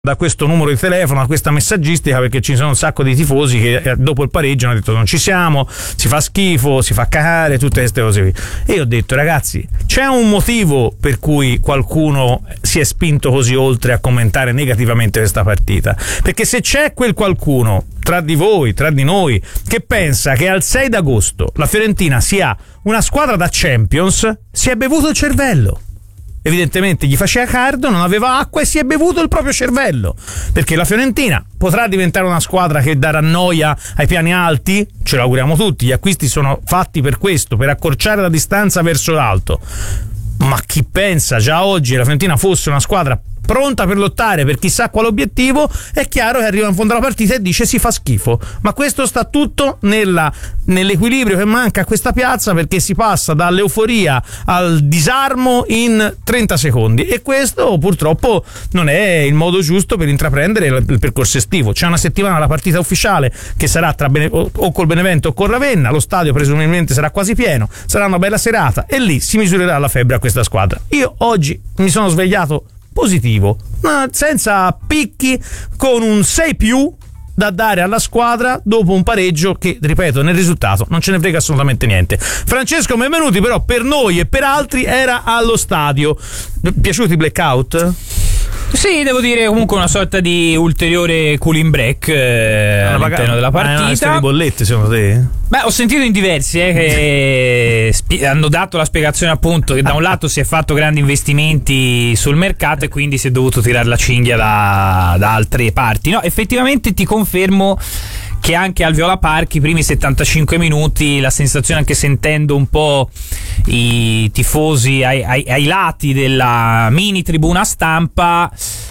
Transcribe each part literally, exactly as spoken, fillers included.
da questo numero di telefono, a questa messaggistica, perché ci sono un sacco di tifosi che dopo il pareggio hanno detto non ci siamo, si fa schifo, si fa cagare, tutte queste cose qui. E io ho detto ragazzi, c'è un motivo per cui qualcuno si è spinto così oltre a commentare negativamente questa partita, perché se c'è quel qualcuno tra di voi, tra di noi, che pensa che al sei d'agosto la Fiorentina sia una squadra da Champions, si è bevuto il cervello. Evidentemente gli faceva caldo, non aveva acqua e si è bevuto il proprio cervello, perché la Fiorentina potrà diventare una squadra che darà noia ai piani alti, ce lo auguriamo tutti, gli acquisti sono fatti per questo, per accorciare la distanza verso l'alto, ma chi pensa già oggi che la Fiorentina fosse una squadra pronta per lottare per chissà quale obiettivo, è chiaro che arriva in fondo alla partita e dice si fa schifo. Ma questo sta tutto nella, nell'equilibrio che manca a questa piazza, perché si passa dall'euforia al disarmo in trenta secondi, e questo purtroppo non è il modo giusto per intraprendere il, il percorso estivo. C'è una settimana la partita ufficiale che sarà tra Bene, o, o col Benevento o con Ravenna, lo stadio presumibilmente sarà quasi pieno, sarà una bella serata e lì si misurerà la febbre a questa squadra. Io oggi mi sono svegliato positivo, senza picchi, con un sei più da dare alla squadra dopo un pareggio che, ripeto, nel risultato non ce ne frega assolutamente niente. Francesco, benvenuti, però per noi e per altri era allo stadio. Piaciuti i blackout? Sì, devo dire comunque una sorta di ulteriore cooling break eh, all'interno della partita. Ma di bollette secondo te? Beh, ho sentito in diversi eh, che spi- hanno dato la spiegazione appunto che da un lato si è fatto grandi investimenti sul mercato e quindi si è dovuto tirare la cinghia da, da altre parti. No, effettivamente ti confermo che anche al Viola Park i primi settantacinque minuti, la sensazione, anche sentendo un po' i tifosi ai, ai, ai lati della mini tribuna stampa,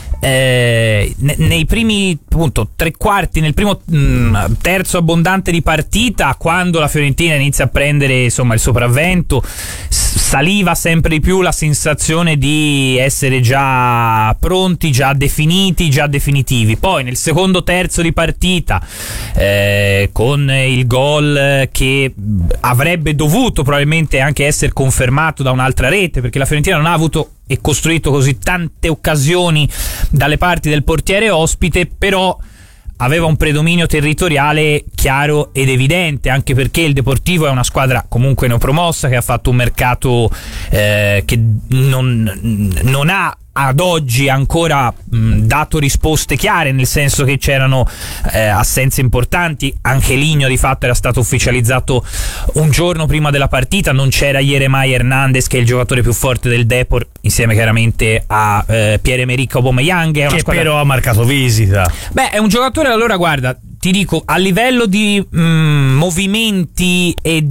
eh, nei primi appunto tre quarti, nel primo mh, terzo abbondante di partita, quando la Fiorentina inizia a prendere insomma il sopravvento, saliva sempre di più la sensazione di essere già pronti, già definiti, già definitivi. Poi nel secondo terzo di partita, eh, con il gol che avrebbe dovuto probabilmente anche essere confermato da un'altra rete, perché la Fiorentina non ha avuto e costruito così tante occasioni dalle parti del portiere ospite, però aveva un predominio territoriale chiaro ed evidente, anche perché il Deportivo è una squadra comunque neopromossa che ha fatto un mercato eh, che non, non ha ad oggi ancora mh, dato risposte chiare, nel senso che c'erano eh, assenze importanti. Anche Ligno di fatto era stato ufficializzato un giorno prima della partita, non c'era Jeremai Hernandez, che è il giocatore più forte del Depor, insieme chiaramente a eh, Pierre-Emerick Aubameyang, è una che squadra... però ha marcato visita. Beh, è un giocatore, allora guarda, ti dico, a livello di mh, movimenti e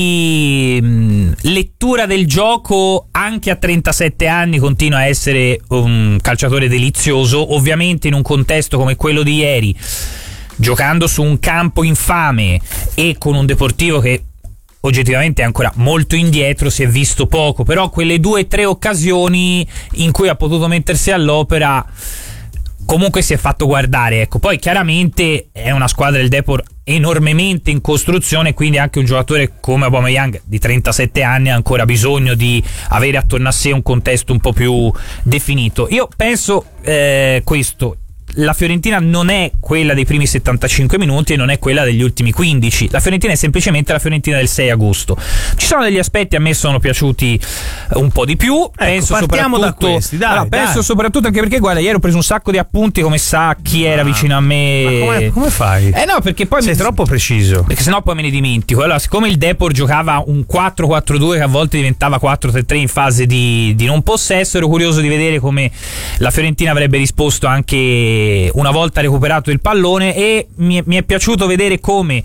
di mh, lettura del gioco, anche a trentasette anni continua a essere un calciatore delizioso. Ovviamente in un contesto come quello di ieri, giocando su un campo infame e con un Deportivo che oggettivamente è ancora molto indietro, si è visto poco, però quelle due o tre occasioni in cui ha potuto mettersi all'opera comunque si è fatto guardare, ecco. Poi chiaramente è una squadra del Depor enormemente in costruzione, quindi anche un giocatore come Aubameyang di trentasette anni ha ancora bisogno di avere attorno a sé un contesto un po' più definito. Io penso eh, questo: la Fiorentina non è quella dei primi settantacinque minuti e non è quella degli ultimi quindici. La Fiorentina è semplicemente la Fiorentina del sei agosto. Ci sono degli aspetti, a me sono piaciuti un po' di più. Ecco, penso partiamo da questi, dai, allora, dai. Penso soprattutto anche perché, guarda, ieri ho preso un sacco di appunti, come sa chi era ah, vicino a me. Ma come, come fai? Eh no, perché poi sei mi... troppo preciso. Perché sennò poi me ne dimentico. Allora, siccome il Depor giocava un quattro quattro due che a volte diventava quattro tre tre in fase di, di non possesso, ero curioso di vedere come la Fiorentina avrebbe risposto anche una volta recuperato il pallone, e mi è, mi è piaciuto vedere come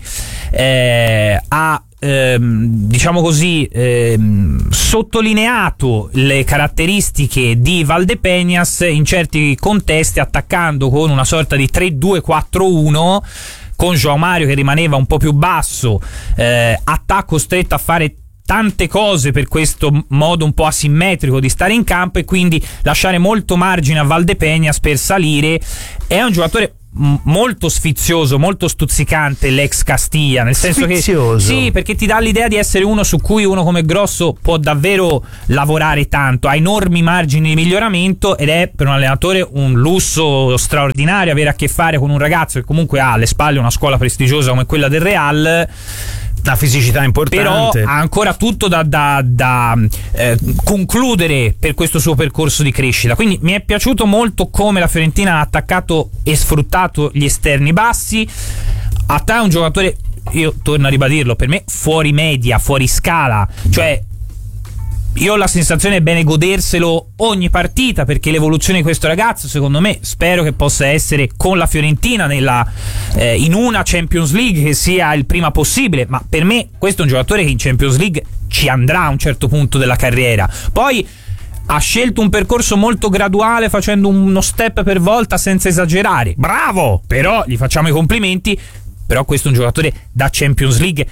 eh, ha ehm, diciamo così ehm, sottolineato le caratteristiche di Valdepeñas in certi contesti, attaccando con una sorta di tre due quattro uno, con João Mario che rimaneva un po' più basso, eh, attacco stretto a fare tante cose per questo modo un po' asimmetrico di stare in campo, e quindi lasciare molto margine a Valdepeñas per salire. È un giocatore m- molto sfizioso, molto stuzzicante l'ex Castiglia, nel senso Sfizioso. che sì, perché ti dà l'idea di essere uno su cui uno come Grosso può davvero lavorare tanto, ha enormi margini di miglioramento, ed è per un allenatore un lusso straordinario avere a che fare con un ragazzo che comunque ha alle spalle una scuola prestigiosa come quella del Real, una fisicità importante, però ha ancora tutto da, da, da eh, concludere per questo suo percorso di crescita. Quindi mi è piaciuto molto come la Fiorentina ha attaccato e sfruttato gli esterni bassi. Attà è un giocatore, io torno a ribadirlo, per me fuori media, fuori scala, cioè io ho la sensazione è bene goderselo ogni partita, perché l'evoluzione di questo ragazzo, secondo me, spero che possa essere con la Fiorentina nella, eh, in una Champions League che sia il prima possibile, ma per me questo è un giocatore che in Champions League ci andrà a un certo punto della carriera. Poi ha scelto un percorso molto graduale, facendo uno step per volta senza esagerare, bravo, però gli facciamo i complimenti. Però questo è un giocatore da Champions League,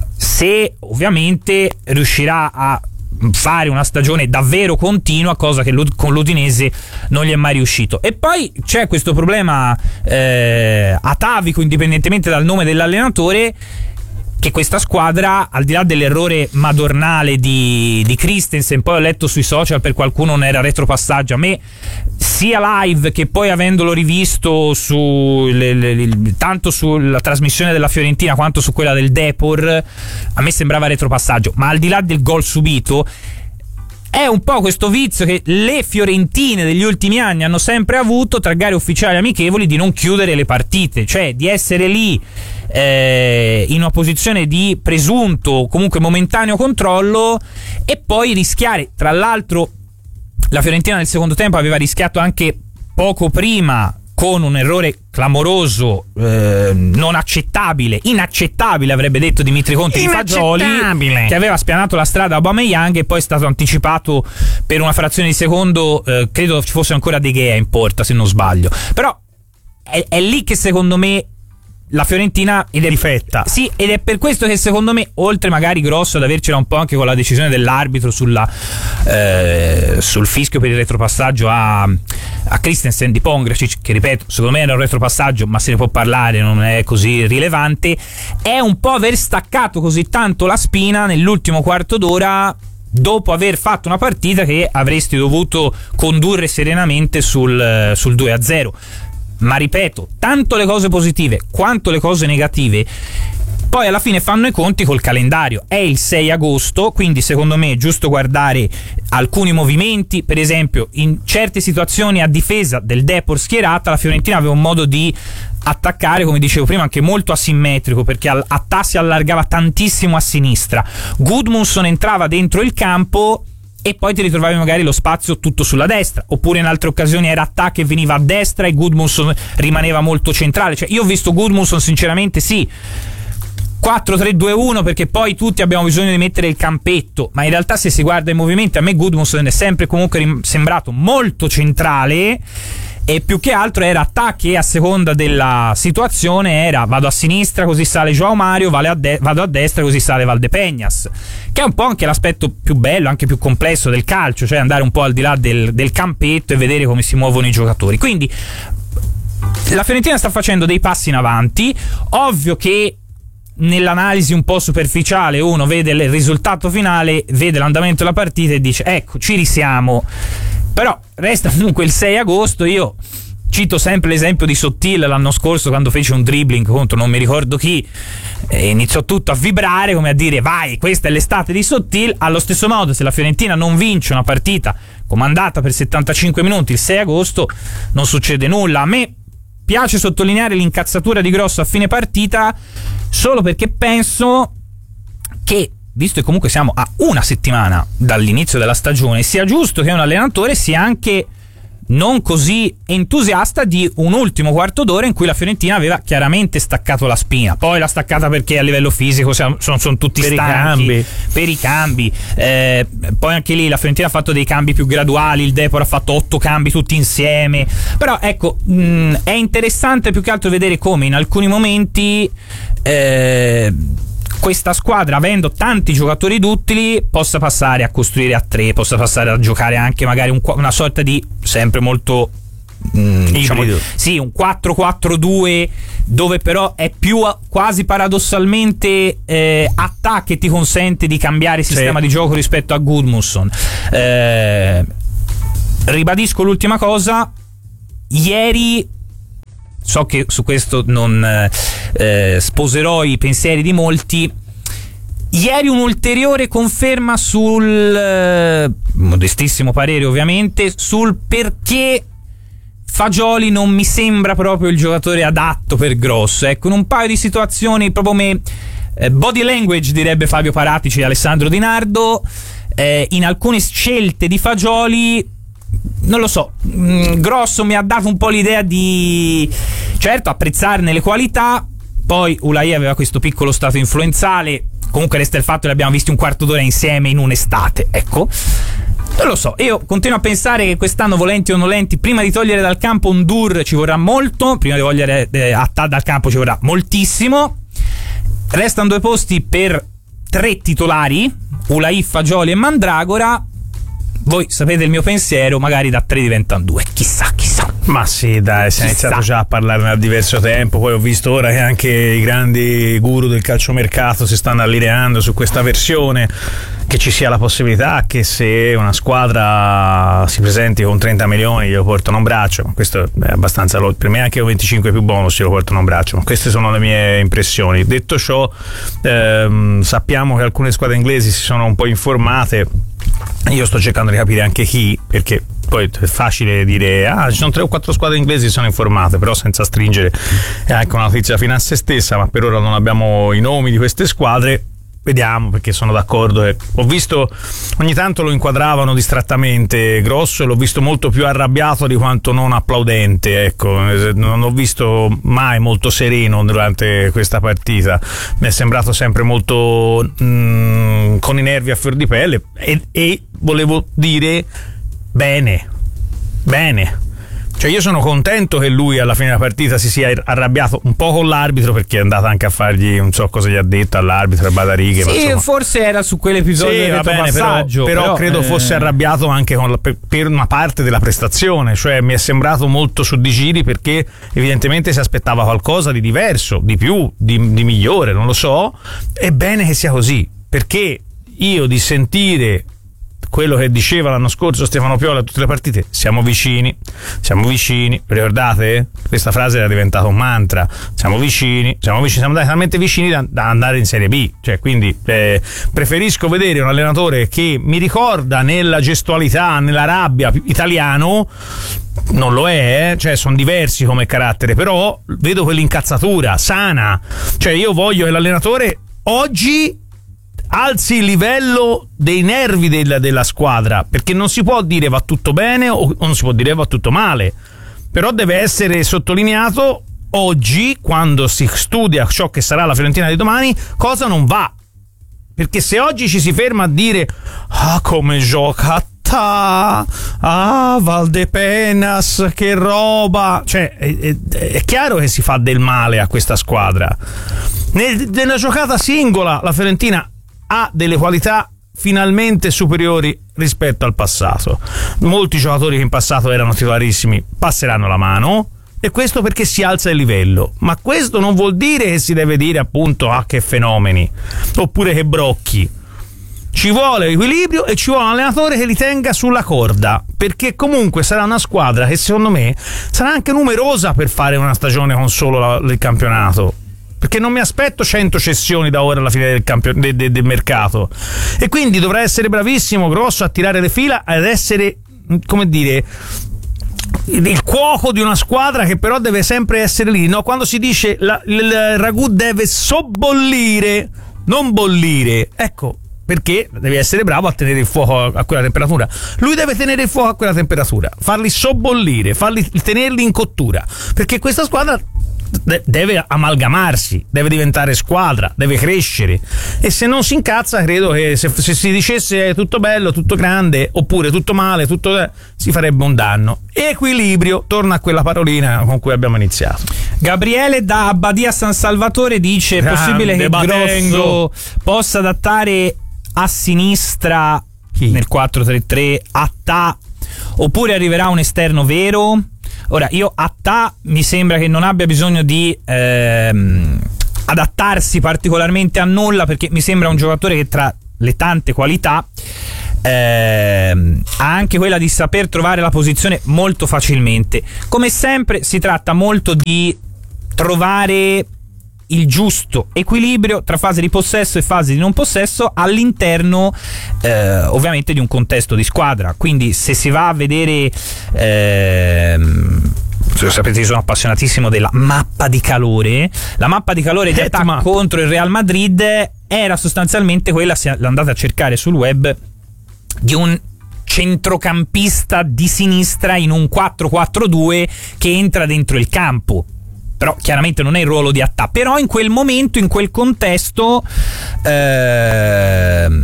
se ovviamente riuscirà a fare una stagione davvero continua, cosa che con l'Udinese non gli è mai riuscito. E poi c'è questo problema eh, atavico, indipendentemente dal nome dell'allenatore, che questa squadra, al di là dell'errore madornale di, di Christensen, poi ho letto sui social per qualcuno non era retropassaggio, a me sia live che poi avendolo rivisto su le, le, le, tanto sulla trasmissione della Fiorentina quanto su quella del Depor, a me sembrava retropassaggio. Ma al di là del gol subito, è un po' questo vizio che le Fiorentine degli ultimi anni hanno sempre avuto tra gare ufficiali amichevoli, di non chiudere le partite, cioè di essere lì eh, in una posizione di presunto, comunque momentaneo controllo, e poi rischiare. Tra l'altro la Fiorentina nel secondo tempo aveva rischiato anche poco prima, con un errore clamoroso, eh, non accettabile, inaccettabile avrebbe detto Dimitri Conti di Fagioli, che aveva spianato la strada a Aubameyang e poi è stato anticipato per una frazione di secondo, eh, credo ci fosse ancora De Gea in porta se non sbaglio. Però è, è lì che secondo me la Fiorentina ed è, difetta. Sì, ed è per questo che secondo me, oltre magari Grosso ad avercela un po' anche con la decisione dell'arbitro sulla, eh, sul fischio per il retropassaggio a, a Christensen di Pongracic, che ripeto, secondo me era un retropassaggio, ma se ne può parlare, non è così rilevante, è un po' aver staccato così tanto la spina nell'ultimo quarto d'ora, dopo aver fatto una partita che avresti dovuto condurre serenamente sul, sul due a zero. Ma ripeto, tanto le cose positive quanto le cose negative poi alla fine fanno i conti col calendario. È il sei agosto, quindi secondo me è giusto guardare alcuni movimenti. Per esempio, in certe situazioni a difesa del Depor schierata, la Fiorentina aveva un modo di attaccare, come dicevo prima, anche molto asimmetrico, perché Attà si allargava tantissimo a sinistra, Gudmundsson entrava dentro il campo e poi ti ritrovavi magari lo spazio tutto sulla destra, oppure in altre occasioni era Attà che veniva a destra e Gudmundsson rimaneva molto centrale. Cioè io ho visto Gudmundsson sinceramente sì quattro tre due uno, perché poi tutti abbiamo bisogno di mettere il campetto, ma in realtà se si guarda i movimenti a me Gudmundsson è sempre comunque sembrato molto centrale, e più che altro era Attà che a seconda della situazione era vado a sinistra così sale Joao Mario, vale a de- vado a destra così sale Valdepeñas, che è un po' anche l'aspetto più bello, anche più complesso del calcio, cioè andare un po' al di là del, del campetto e vedere come si muovono i giocatori. Quindi la Fiorentina sta facendo dei passi in avanti. Ovvio che nell'analisi un po' superficiale uno vede il risultato finale, vede l'andamento della partita e dice ecco, ci risiamo. Però resta comunque il sei agosto. Io cito sempre l'esempio di Sottil l'anno scorso, quando fece un dribbling contro non mi ricordo chi, e iniziò tutto a vibrare come a dire vai, questa è l'estate di Sottil. Allo stesso modo, se la Fiorentina non vince una partita comandata per settantacinque minuti il sei agosto, non succede nulla. A me piace sottolineare l'incazzatura di Grosso a fine partita, solo perché penso che, visto che comunque siamo a una settimana dall'inizio della stagione, sia giusto che un allenatore sia anche non così entusiasta di un ultimo quarto d'ora in cui la Fiorentina aveva chiaramente staccato la spina. Poi l'ha staccata perché a livello fisico sono, sono tutti per stanchi i cambi. per i cambi eh, poi anche lì la Fiorentina ha fatto dei cambi più graduali, il Depor ha fatto otto cambi tutti insieme. Però ecco, mh, è interessante più che altro vedere come in alcuni momenti eh, questa squadra, avendo tanti giocatori duttili, possa passare a costruire a tre, possa passare a giocare anche magari un, una sorta di, sempre molto mh, diciamo, sì, un quattro quattro due dove però è più a, quasi paradossalmente eh, Attà che ti consente di cambiare sistema sì. di gioco rispetto a Gudmundsson. Eh, ribadisco l'ultima cosa, ieri so che su questo non eh, sposerò i pensieri di molti. Ieri un'ulteriore conferma sul eh, modestissimo parere ovviamente sul perché Fagioli non mi sembra proprio il giocatore adatto per Gross. Ecco, in un paio di situazioni proprio come eh, body language direbbe Fabio Paratici e Alessandro Di Nardo, eh, in alcune scelte di Fagioli non lo so, mh, Grosso mi ha dato un po' l'idea di certo apprezzarne le qualità, poi Ulai aveva questo piccolo stato influenzale. Comunque resta il fatto che l'abbiamo visti un quarto d'ora insieme in un'estate, ecco. Non lo so, io continuo a pensare che quest'anno, volenti o nolenti, prima di togliere dal campo Ndur ci vorrà molto, prima di togliere eh, Attà dal campo ci vorrà moltissimo. Restano due posti per tre titolari, Ulai, Fagioli e Mandragora. Voi sapete il mio pensiero, magari da tre diventano due, chissà, chissà. Ma sì, dai, si è iniziato già a parlarne da diverso tempo. Poi ho visto ora che anche i grandi guru del calciomercato si stanno allineando su questa versione, che ci sia la possibilità che se una squadra si presenti con trenta milioni glielo portano un braccio, ma questo è abbastanza logico. Per me anche con venticinque più bonus glielo portano un braccio, ma queste sono le mie impressioni. Detto ciò, ehm, sappiamo che alcune squadre inglesi si sono un po' informate. Io sto cercando di capire anche chi, perché poi è facile dire ah ci sono tre o quattro squadre inglesi che sono informate, però senza stringere è anche una notizia fino a se stessa. Ma per ora non abbiamo i nomi di queste squadre. Vediamo, perché sono d'accordo. Eh. Ho visto, ogni tanto lo inquadravano distrattamente Grosso e l'ho visto molto più arrabbiato di quanto non applaudente, ecco. Non l'ho visto mai molto sereno durante questa partita, mi è sembrato sempre molto mh, con i nervi a fior di pelle e, e volevo dire bene bene cioè io sono contento che lui alla fine della partita si sia arrabbiato un po' con l'arbitro, perché è andato anche a fargli non so cosa gli ha detto all'arbitro, Badarighe, sì, ma forse era su quell'episodio sì, del bene, passaggio, però, però, però credo eh... fosse arrabbiato anche con la, per, per una parte della prestazione, cioè mi è sembrato molto su di giri, perché evidentemente si aspettava qualcosa di diverso, di più, di, di migliore, non lo so. È bene che sia così, perché io di sentire quello che diceva l'anno scorso Stefano Piola a tutte le partite, siamo vicini, siamo vicini, ricordate? Questa frase era diventata un mantra, siamo vicini, siamo vicini, siamo andati talmente vicini da, da andare in Serie B, cioè quindi eh, preferisco vedere un allenatore che mi ricorda nella gestualità, nella rabbia italiano. Non lo è, eh? Cioè sono diversi come carattere, però vedo quell'incazzatura sana, cioè io voglio che l'allenatore oggi alzi il livello dei nervi della, della squadra, perché non si può dire va tutto bene o, o non si può dire va tutto male, però deve essere sottolineato oggi, quando si studia ciò che sarà la Fiorentina di domani, cosa non va, perché se oggi ci si ferma a dire ah come gioca ah Valdepenas che roba, cioè è, è, è chiaro che si fa del male a questa squadra. Nel, nella giocata singola la Fiorentina ha delle qualità finalmente superiori rispetto al passato. Molti giocatori che in passato erano titolarissimi passeranno la mano, e questo perché si alza il livello, ma questo non vuol dire che si deve dire appunto ah che fenomeni oppure che brocchi. Ci vuole equilibrio e ci vuole un allenatore che li tenga sulla corda, perché comunque sarà una squadra che secondo me sarà anche numerosa per fare una stagione con solo la, il campionato, perché non mi aspetto cento cessioni da ora alla fine del, campion- de- de- del mercato, e quindi dovrà essere bravissimo Grosso a tirare le fila, ad essere, come dire, il cuoco di una squadra che però deve sempre essere lì, no? Quando si dice la, il, il ragù deve sobbollire, non bollire, ecco, perché devi essere bravo a tenere il fuoco a quella temperatura. Lui deve tenere il fuoco a quella temperatura, farli sobbollire, farli tenerli in cottura, perché questa squadra deve amalgamarsi, deve diventare squadra, deve crescere, e se non si incazza credo che se, se si dicesse tutto bello, tutto grande, oppure tutto male, tutto, si farebbe un danno. Equilibrio, torna a quella parolina con cui abbiamo iniziato. Gabriele da Abbadia San Salvatore dice: è possibile che Grosso possa adattare a sinistra Chi? nel quattro tre tre Attà, oppure arriverà un esterno vero? Ora, io Atta mi sembra che non abbia bisogno di ehm, adattarsi particolarmente a nulla, perché mi sembra un giocatore che tra le tante qualità ehm, ha anche quella di saper trovare la posizione molto facilmente. Come sempre si tratta molto di trovare il giusto equilibrio tra fase di possesso e fase di non possesso all'interno eh, ovviamente di un contesto di squadra. Quindi se si va a vedere ehm, sapete, io sono appassionatissimo della mappa di calore. La mappa di calore di Atta contro il Real Madrid era sostanzialmente quella, se l'andate a cercare sul web, di un centrocampista di sinistra in un quattro quattro due che entra dentro il campo. Però chiaramente non è il ruolo di Atta, però in quel momento, in quel contesto eh,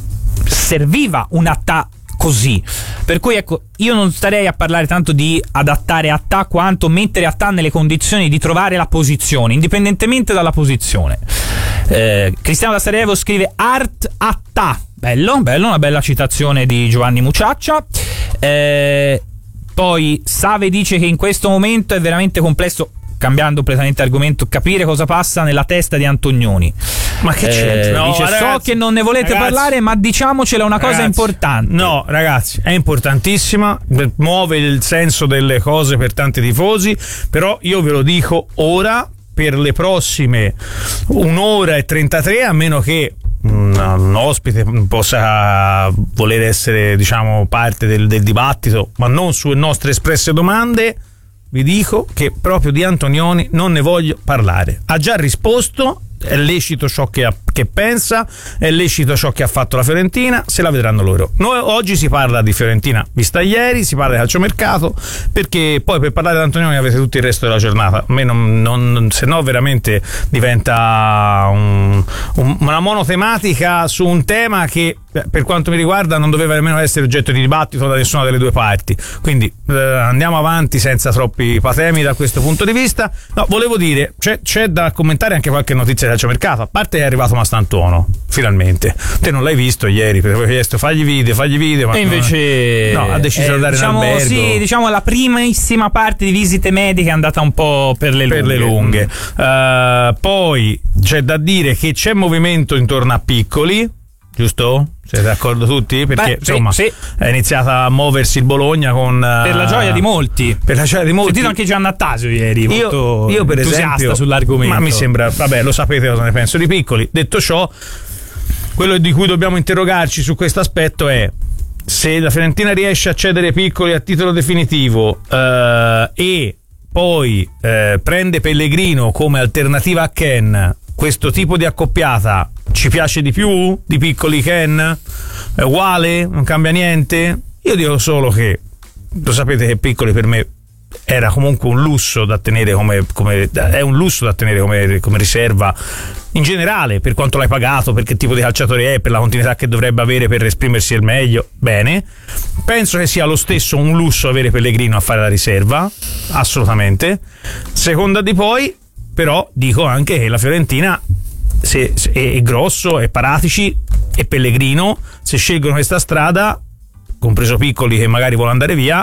serviva un Atta così. Per cui ecco, io non starei a parlare tanto di adattare Atta quanto mettere Atta nelle condizioni di trovare la posizione, indipendentemente dalla posizione. eh, Cristiano da Sarajevo scrive Art Atta, bello, bello, una bella citazione di Giovanni Muciaccia. eh, Poi Save dice che in questo momento è veramente complesso, cambiando completamente argomento, capire cosa passa nella testa di Antonioni. Ma che c'è? Eh, no, dice, ragazzi, so che non ne volete ragazzi, parlare, ma diciamocela, una cosa ragazzi, importante. No, ragazzi, è importantissima, muove il senso delle cose per tanti tifosi, però io ve lo dico ora, per le prossime un'ora e trentatré, a meno che un, un ospite possa voler essere, diciamo, parte del, del dibattito, ma non sulle nostre espresse domande, vi dico che proprio di Antonioni non ne voglio parlare. Ha già risposto, è lecito ciò che, ha, che pensa, è lecito ciò che ha fatto la Fiorentina, se la vedranno loro. Noi oggi si parla di Fiorentina vista ieri, si parla di calciomercato, perché poi per parlare di Antonioni avete tutto il resto della giornata. A me non, non, se no veramente diventa un, un, una monotematica su un tema che per quanto mi riguarda non doveva nemmeno essere oggetto di dibattito da nessuna delle due parti. Quindi eh, andiamo avanti senza troppi patemi da questo punto di vista. No, volevo dire, c'è, c'è da commentare anche qualche notizia del calciomercato. A parte è arrivato Mastantuono, finalmente. Te non l'hai visto ieri, perché avevo chiesto fagli video, fagli video, ma e invece no, ha deciso eh, di andare diciamo, in albergo. sì, diciamo la primissima parte di visite mediche è andata un po' per le per lunghe. le lunghe. Uh, poi c'è da dire che c'è movimento intorno a Piccoli, giusto? Siete d'accordo tutti? Perché Beh, insomma sì, sì. è iniziata a muoversi il Bologna con uh, per la gioia di molti. Per la gioia di molti. Ho sentito anche Giannattasio ieri, molto io, io per entusiasta esempio, sull'argomento. Ma mi sembra, vabbè, lo sapete cosa ne penso di Piccoli. Detto ciò, quello di cui dobbiamo interrogarci su questo aspetto è se la Fiorentina riesce a cedere Piccoli a titolo definitivo uh, e poi uh, prende Pellegrino come alternativa a Ken. Questo tipo di accoppiata ci piace di più di Piccoli Ken? È uguale? Non cambia niente? Io dico solo che lo sapete che Piccoli per me era comunque un lusso da tenere come, come è un lusso da tenere come, come riserva in generale, per quanto l'hai pagato, per che tipo di calciatore è, per la continuità che dovrebbe avere per esprimersi al meglio. Bene, penso che sia lo stesso un lusso avere Pellegrino a fare la riserva, assolutamente. Seconda di poi, però dico anche che la Fiorentina se, se è grosso, è Paratici e Pellegrino, se scelgono questa strada, compreso Piccoli che magari vuole andare via,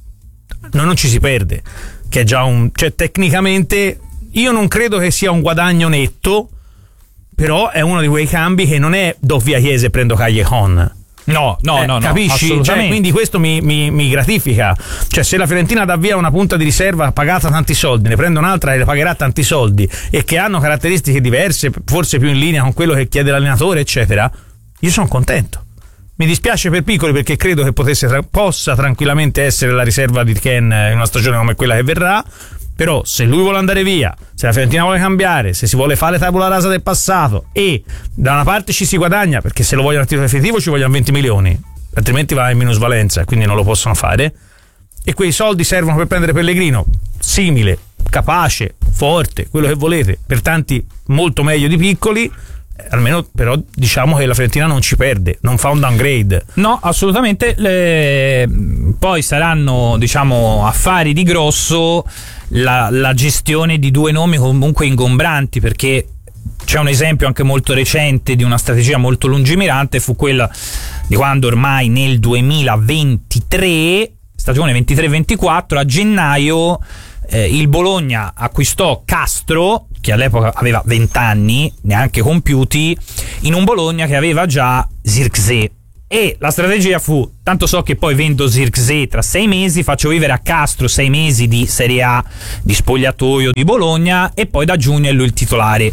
no, non ci si perde, che è già un, cioè tecnicamente io non credo che sia un guadagno netto, però è uno di quei cambi che non è do via Chiesa e prendo Callejon. No, no, eh, no, no, capisci? Cioè, quindi questo mi, mi, mi gratifica. Cioè, se la Fiorentina dà via una punta di riserva pagata tanti soldi, ne prende un'altra e le pagherà tanti soldi, e che hanno caratteristiche diverse, forse più in linea con quello che chiede l'allenatore, eccetera, io sono contento. Mi dispiace per Piccoli perché credo che potesse tra- possa tranquillamente essere la riserva di Ken in una stagione come quella che verrà. Però se lui vuole andare via, se la Fiorentina vuole cambiare, se si vuole fare tabula rasa del passato, e da una parte ci si guadagna, perché se lo vogliono a titolo definitivo ci vogliono venti milioni, altrimenti va in minusvalenza, quindi non lo possono fare, e quei soldi servono per prendere Pellegrino simile, capace, forte, quello che volete, per tanti molto meglio di Piccoli. Almeno però diciamo che la Fiorentina non ci perde, non fa un downgrade. No, assolutamente. Le... Poi saranno, diciamo, affari di grosso la, la gestione di due nomi comunque ingombranti, perché c'è un esempio anche molto recente di una strategia molto lungimirante, fu quella di quando ormai nel duemilaventitré stagione ventitré ventiquattro, a gennaio eh, il Bologna acquistò Castro, che all'epoca aveva venti anni, neanche compiuti, in un Bologna che aveva già Zirkzee. E la strategia fu: tanto so che poi vendo Zirkzee tra sei mesi, faccio vivere a Castro sei mesi di Serie A, di spogliatoio di Bologna, e poi da giugno è lui il titolare.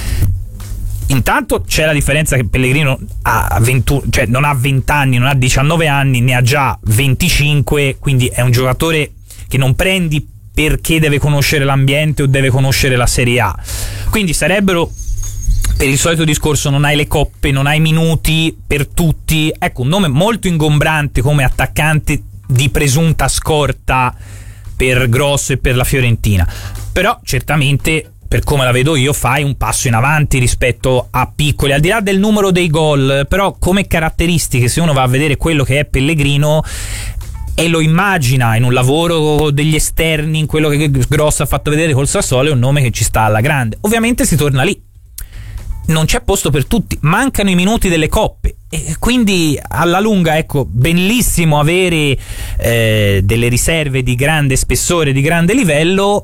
Intanto c'è la differenza che Pellegrino ha ventuno, cioè non ha venti anni, non ha diciannove anni, ne ha già venticinque, quindi è un giocatore che non prendi perché deve conoscere l'ambiente o deve conoscere la Serie A. Quindi sarebbero, per il solito discorso, non hai le coppe, non hai minuti per tutti. Ecco, un nome molto ingombrante come attaccante di presunta scorta per Grosso e per la Fiorentina. Però certamente, per come la vedo io, fai un passo in avanti rispetto a Piccoli, al di là del numero dei gol. Però come caratteristiche, se uno va a vedere quello che è Pellegrino e lo immagina in un lavoro degli esterni, in quello che Grosso ha fatto vedere col Sassuolo, è un nome che ci sta alla grande. Ovviamente si torna lì, non c'è posto per tutti, mancano i minuti delle coppe, e quindi alla lunga, ecco, bellissimo avere eh, delle riserve di grande spessore, di grande livello.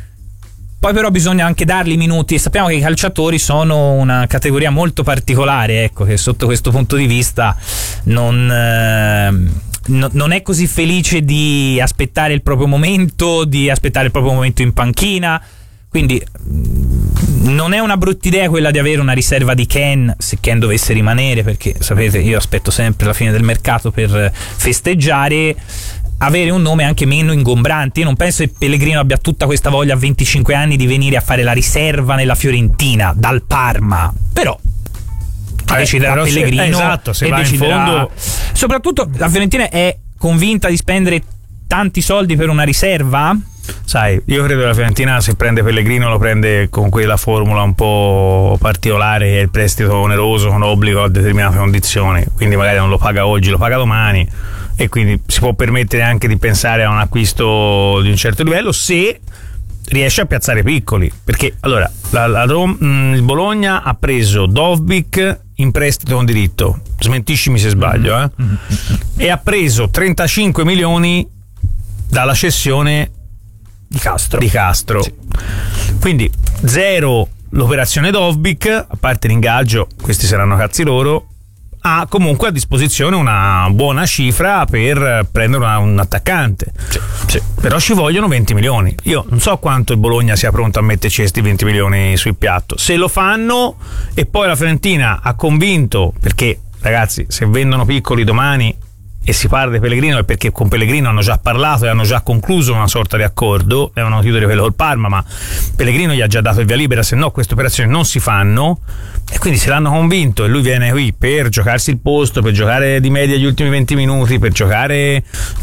Poi però bisogna anche dargli i minuti, e sappiamo che i calciatori sono una categoria molto particolare, ecco, che sotto questo punto di vista non, eh, no, non è così felice di aspettare il proprio momento, di aspettare il proprio momento in panchina. Quindi non è una brutta idea quella di avere una riserva di Ken, se Ken dovesse rimanere, perché sapete, io aspetto sempre la fine del mercato per festeggiare. Avere un nome anche meno ingombrante. Io non penso che Pellegrino abbia tutta questa voglia a venticinque anni di venire a fare la riserva nella Fiorentina dal Parma, però eh, deciderà però Pellegrino se, esatto, se e va deciderà, in fondo... soprattutto la Fiorentina è convinta di spendere tanti soldi per una riserva. Sai, io credo che la Fiorentina, se prende Pellegrino, lo prende con quella formula un po' particolare, che è il prestito oneroso con obbligo a determinate condizioni, quindi magari non lo paga oggi, lo paga domani, e quindi si può permettere anche di pensare a un acquisto di un certo livello se riesce a piazzare Piccoli, perché allora la, la Rom, il Bologna ha preso Dovbyk in prestito con diritto, smentiscimi se sbaglio, eh? Mm-hmm. E ha preso trentacinque milioni dalla cessione di Castro, di Castro. Sì. Quindi zero l'operazione Dovbyk, a parte l'ingaggio, questi saranno cazzi loro. Ha comunque a disposizione una buona cifra per prendere una, un attaccante. Sì, sì. Però ci vogliono venti milioni. Io non so quanto il Bologna sia pronto a metterci questi venti milioni sul piatto. Se lo fanno e poi la Fiorentina ha convinto, perché ragazzi, se vendono Piccoli domani e si parla di Pellegrino è perché con Pellegrino hanno già parlato e hanno già concluso una sorta di accordo, devono chiudere quello col Parma, ma Pellegrino gli ha già dato il via libera, se no queste operazioni non si fanno. E quindi se l'hanno convinto e lui viene qui per giocarsi il posto, per giocare di media gli ultimi venti minuti, per giocare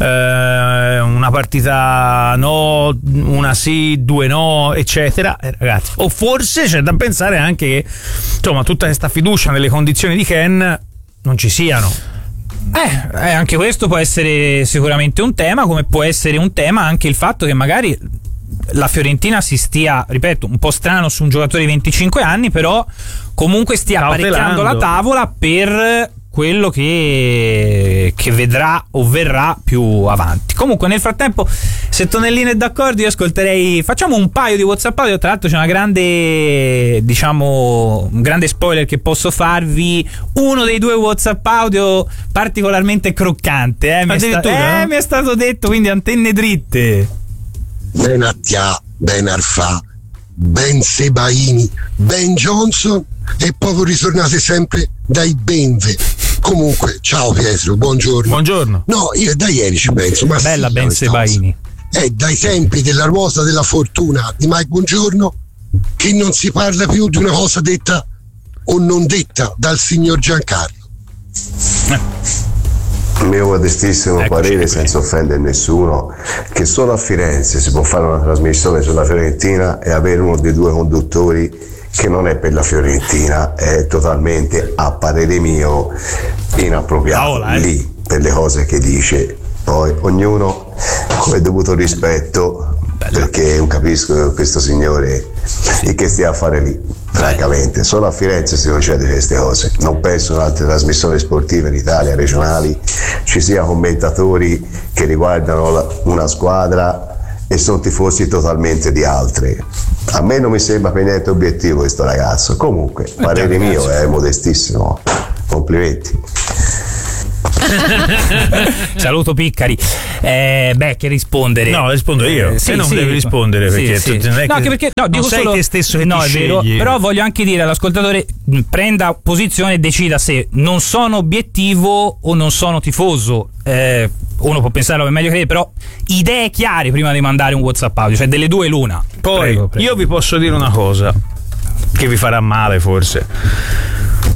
eh, una partita no, una sì, due no, eccetera, eh, ragazzi, o forse c'è da pensare anche che insomma tutta questa fiducia nelle condizioni di Ken non ci siano. Eh, eh, anche questo può essere sicuramente un tema, come può essere un tema anche il fatto che magari la Fiorentina si stia, ripeto, un po' strano su un giocatore di venticinque anni, però comunque stia apparecchiando la tavola per quello che, che vedrà o verrà più avanti. Comunque nel frattempo, se Tonellino è d'accordo, io ascolterei, facciamo un paio di WhatsApp audio. Tra l'altro c'è una grande, diciamo, un grande spoiler che posso farvi. Uno dei due WhatsApp audio particolarmente croccante, eh, mi, è sta- eh, mi è stato detto, quindi antenne dritte. Ben Attia, Ben Arfa, Ben Sebaini, Ben Johnson, e poi ritornate sempre dai Benve. Comunque, ciao Pietro, buongiorno. Buongiorno. No, io da ieri ci penso, ma bella sì, Ben Sebaini. È dai tempi della ruota della fortuna di Mike Buongiorno che non si parla più di una cosa detta o non detta dal signor Giancarlo. Il mio modestissimo Eccoci parere, qui. senza offendere nessuno, che solo a Firenze si può fare una trasmissione sulla Fiorentina e avere uno dei due conduttori che non è per la Fiorentina, è totalmente, a parere mio, inappropriato. Paola, eh. Lì per le cose che dice. Poi ognuno con il dovuto rispetto perché non capisco questo signore e che stia a fare lì, francamente. Solo a Firenze si concede queste cose, non penso in altre trasmissioni sportive in Italia, regionali, ci sia commentatori che riguardano la, una squadra e sono tifosi totalmente di altre. A me non mi sembra per niente obiettivo questo ragazzo. Comunque, parere mio è modestissimo, complimenti. Saluto Piccari. Eh, beh, che rispondere? No, rispondo io. Eh, sì, e non sì. devi rispondere perché, sì, tu, sì. non è no, che, anche perché no, non dico sei solo, te stesso che no, ti è vero, scegli. però voglio anche dire all'ascoltatore: prenda posizione e decida se non sono obiettivo o non sono tifoso. Eh, uno può pensarlo meglio che lei, però idee chiare prima di mandare un WhatsApp audio, cioè delle due l'una. Poi prego, prego. io vi posso dire una cosa che vi farà male forse.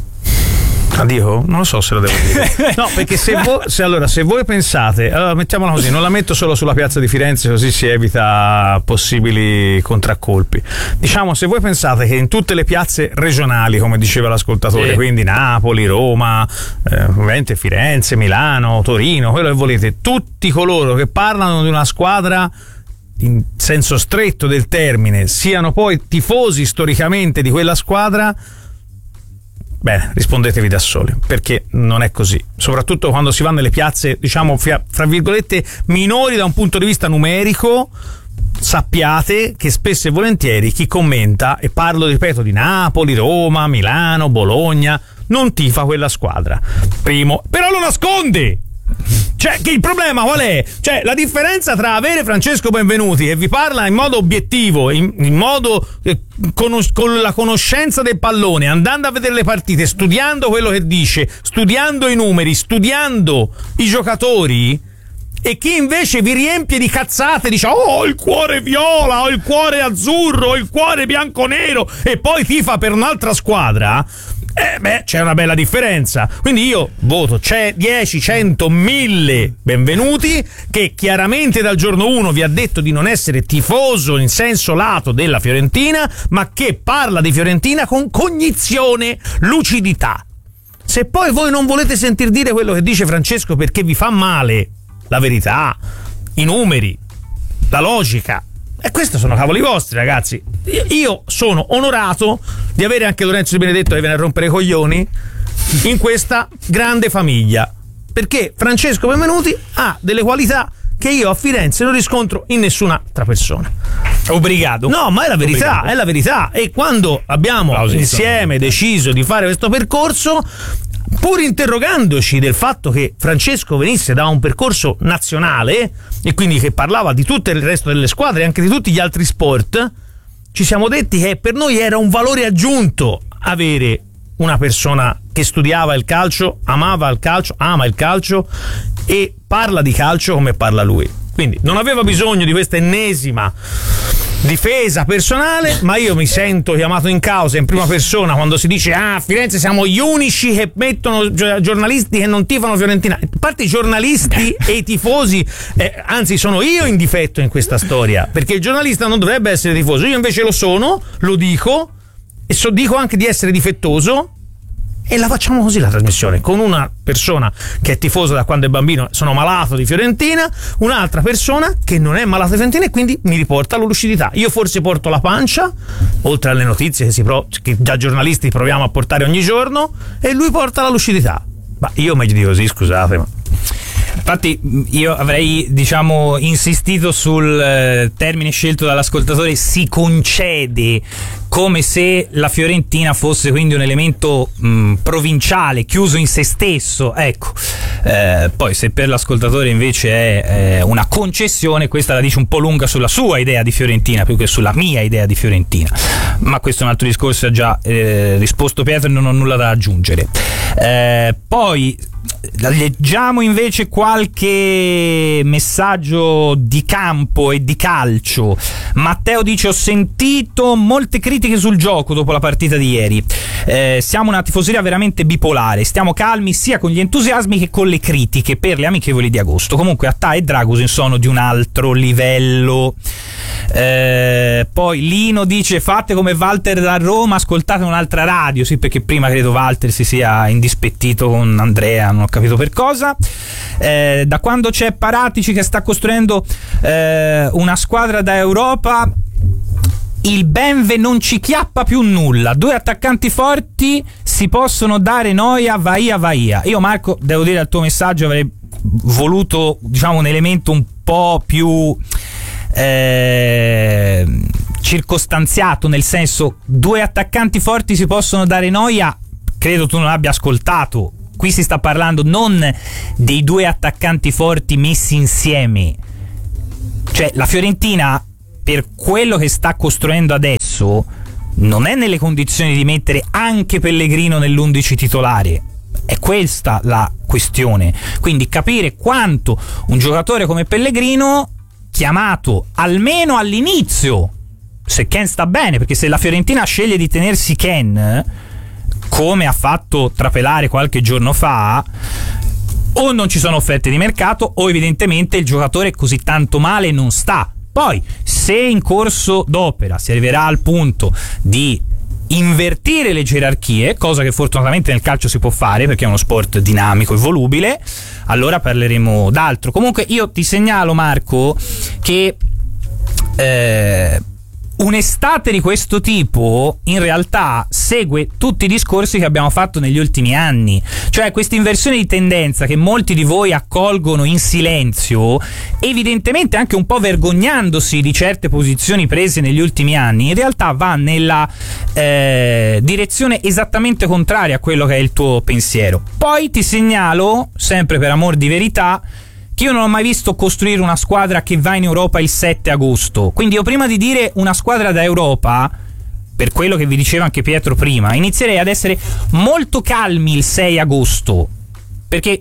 Addio? Non lo so se lo devo dire. No, perché se voi, se, allora, se voi pensate, allora mettiamola così, non la metto solo sulla piazza di Firenze, così si evita possibili contraccolpi. Diciamo, se voi pensate che in tutte le piazze regionali, come diceva l'ascoltatore, sì. quindi Napoli, Roma, eh, ovviamente Firenze, Milano, Torino, quello che volete, tutti coloro che parlano di una squadra in senso stretto del termine siano poi tifosi storicamente di quella squadra, bene, rispondetevi da soli, perché non è così, soprattutto quando si va nelle piazze, diciamo, fra virgolette minori da un punto di vista numerico. Sappiate che spesso e volentieri chi commenta, e parlo, ripeto, di Napoli, Roma, Milano, Bologna, non tifa quella squadra. Primo, però lo nasconde. Cioè, che il problema qual è? Cioè, la differenza tra avere Francesco Benvenuti che vi parla in modo obiettivo, in, in modo eh, conos- con la conoscenza del pallone, andando a vedere le partite, studiando quello che dice, studiando i numeri, studiando i giocatori, e chi invece vi riempie di cazzate, dice oh, il cuore viola, ho il cuore azzurro, ho il cuore bianco-nero, e poi tifa per un'altra squadra. Eh beh, c'è una bella differenza. Quindi io voto c'è dieci, cento, mille Benvenuti, che chiaramente dal giorno uno vi ha detto di non essere tifoso in senso lato della Fiorentina, ma che parla di Fiorentina con cognizione, lucidità. Se poi voi non volete sentir dire quello che dice Francesco perché vi fa male la verità, i numeri, la logica, e questi sono cavoli vostri, ragazzi. Io sono onorato di avere anche Lorenzo Di Benedetto che viene a rompere i coglioni in questa grande famiglia, perché Francesco Benvenuti ha delle qualità che io a Firenze non riscontro in nessun'altra persona. Obbligato. No, ma è la verità, Obbligato. è la verità. E quando abbiamo Plausito. insieme deciso di fare questo percorso, pur interrogandoci del fatto che Francesco venisse da un percorso nazionale e quindi che parlava di tutto il resto delle squadre e anche di tutti gli altri sport, ci siamo detti che per noi era un valore aggiunto avere una persona che studiava il calcio, amava il calcio, ama il calcio e parla di calcio come parla lui. Quindi non aveva bisogno di questa ennesima difesa personale, ma io mi sento chiamato in causa in prima persona quando si dice ah, a Firenze siamo gli unici che mettono giornalisti che non tifano Fiorentina. A parte i giornalisti e i tifosi, eh, anzi sono io in difetto in questa storia, perché il giornalista non dovrebbe essere tifoso, io invece lo sono, lo dico e so, dico anche di essere difettoso. E la facciamo così la trasmissione, con una persona che è tifosa da quando è bambino, sono malato di Fiorentina, un'altra persona che non è malata di Fiorentina e quindi mi riporta alla lucidità. Io forse porto la pancia, oltre alle notizie che, si pro- che da giornalisti proviamo a portare ogni giorno, e lui porta la lucidità. Ma io meglio di così, scusate, ma... Infatti io avrei, diciamo, insistito sul eh, termine scelto dall'ascoltatore si concede, come se la Fiorentina fosse quindi un elemento mh, provinciale, chiuso in se stesso, ecco. Eh, poi se per l'ascoltatore invece è eh, una concessione, questa la dice un po' lunga sulla sua idea di Fiorentina più che sulla mia idea di Fiorentina, ma questo è un altro discorso, ha già eh, risposto Pietro e non ho nulla da aggiungere. Eh, poi leggiamo invece qualche messaggio di campo e di calcio. Matteo dice: ho sentito molte critiche sul gioco dopo la partita di ieri, eh, siamo una tifoseria veramente bipolare, stiamo calmi sia con gli entusiasmi che con le critiche per le amichevoli di agosto. Comunque Attà e Dragusin sono di un altro livello. Eh, poi Lino dice: fate come Walter da Roma, ascoltate un'altra radio. Sì, perché prima credo Walter si sia indispettito con Andrea, non ho capito per cosa. Eh, da quando c'è Paratici che sta costruendo eh, una squadra da Europa, il Benve non ci chiappa più nulla. Due attaccanti forti si possono dare noia, vaia vaia. Io, Marco, devo dire al tuo messaggio avrei voluto, diciamo, un elemento un po' più eh, circostanziato, nel senso, due attaccanti forti si possono dare noia. Credo tu non abbia ascoltato. Qui si sta parlando non dei due attaccanti forti messi insieme. Cioè, la Fiorentina, per quello che sta costruendo adesso, non è nelle condizioni di mettere anche Pellegrino nell'undici titolare. È questa la questione. Quindi capire quanto un giocatore come Pellegrino, chiamato almeno all'inizio, se Ken sta bene, perché se la Fiorentina sceglie di tenersi Ken, come ha fatto trapelare qualche giorno fa, o non ci sono offerte di mercato o evidentemente il giocatore così tanto male non sta. Poi, se in corso d'opera si arriverà al punto di invertire le gerarchie, cosa che fortunatamente nel calcio si può fare perché è uno sport dinamico e volubile, allora parleremo d'altro. Comunque io ti segnalo, Marco, che eh, un'estate di questo tipo in realtà segue tutti i discorsi che abbiamo fatto negli ultimi anni, cioè questa inversione di tendenza che molti di voi accolgono in silenzio, evidentemente anche un po' vergognandosi di certe posizioni prese negli ultimi anni, in realtà va nella eh, direzione esattamente contraria a quello che è il tuo pensiero. Poi ti segnalo, sempre per amor di verità, che io non ho mai visto costruire una squadra che va in Europa il sette agosto. Quindi io, prima di dire una squadra da Europa, per quello che vi diceva anche Pietro prima, inizierei ad essere molto calmi il sei agosto, perché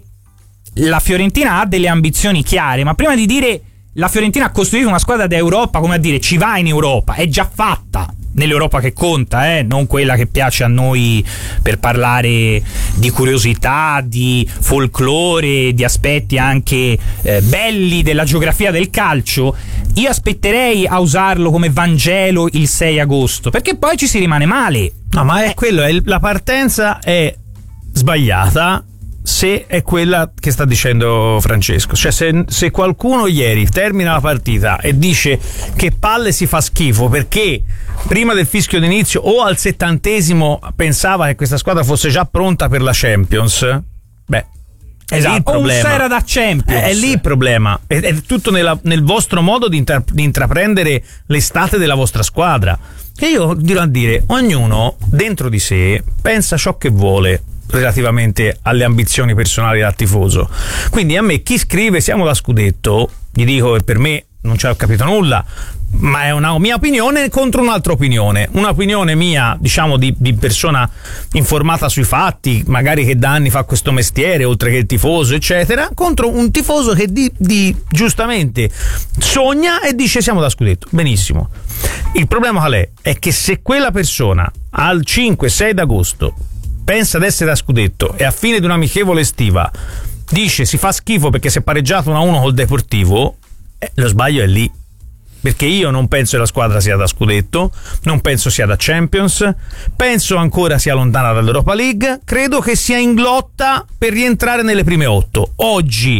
la Fiorentina ha delle ambizioni chiare, ma prima di dire la Fiorentina ha costruito una squadra da Europa, come a dire ci va in Europa, è già fatta nell'Europa che conta, eh? Non quella che piace a noi per parlare di curiosità, di folklore, di aspetti anche eh, belli della geografia del calcio. Io aspetterei a usarlo come Vangelo il sei agosto, perché poi ci si rimane male. No, ma è quello, è, la partenza è sbagliata se è quella che sta dicendo Francesco. Cioè, se, se qualcuno ieri termina la partita e dice che palle si fa schifo perché prima del fischio d'inizio o al settantesimo pensava che questa squadra fosse già pronta per la Champions, beh, è esatto, lì il problema. O era da Champions. È, è lì il problema. È, è tutto nella, nel vostro modo di, intra, di intraprendere l'estate della vostra squadra. E io dirò a dire, ognuno dentro di sé pensa ciò che vuole relativamente alle ambizioni personali del tifoso. Quindi a me chi scrive siamo da scudetto, gli dico che per me non ci ho capito nulla, ma è una mia opinione contro un'altra opinione, un'opinione mia, diciamo, di, di persona informata sui fatti, magari che da anni fa questo mestiere, oltre che il tifoso, eccetera, contro un tifoso che di, di giustamente sogna e dice siamo da scudetto. Benissimo. Il problema qual è? È che se quella persona al cinque sei d'agosto pensa ad essere da scudetto e a fine di un'amichevole estiva dice si fa schifo perché si è pareggiato uno a uno col Deportivo, eh, lo sbaglio è lì, perché io non penso che la squadra sia da scudetto, non penso sia da Champions, penso ancora sia lontana dall'Europa League, credo che sia in lotta per rientrare nelle prime otto. Oggi,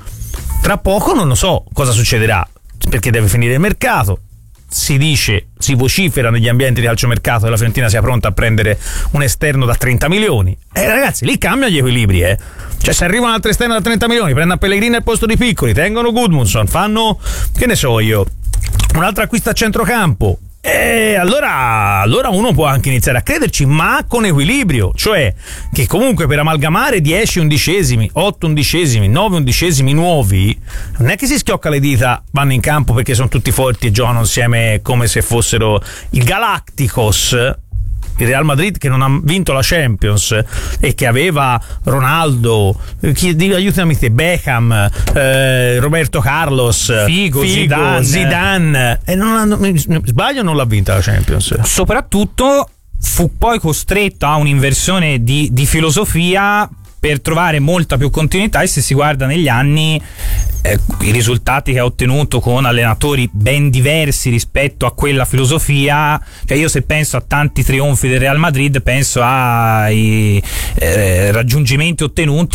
tra poco non lo so cosa succederà, perché deve finire il mercato. Si dice, si vocifera negli ambienti di calciomercato che la Fiorentina sia pronta a prendere un esterno da trenta milioni. E eh, ragazzi, lì cambiano gli equilibri, eh. Cioè, se arriva un altro esterno da trenta milioni, prendono Pellegrini al posto di Piccoli, tengono Gudmundsson, fanno, che ne so io, un altro acquisto a centrocampo. E allora, allora uno può anche iniziare a crederci, ma con equilibrio, cioè che comunque per amalgamare dieci undicesimi, otto undicesimi, nove undicesimi nuovi, non è che si schiocca le dita, vanno in campo perché sono tutti forti e giocano insieme come se fossero il Galacticos, il Real Madrid che non ha vinto la Champions e che aveva Ronaldo, chi, aiutami te, Beckham, eh, Roberto Carlos, Figo, Figo Zidane, Zidane e non hanno, sbaglio, non l'ha vinta la Champions. Soprattutto fu poi costretto a un'inversione di, di filosofia per trovare molta più continuità, e se si guarda negli anni eh, i risultati che ha ottenuto con allenatori ben diversi rispetto a quella filosofia, cioè io se penso a tanti trionfi del Real Madrid penso ai eh, raggiungimenti ottenuti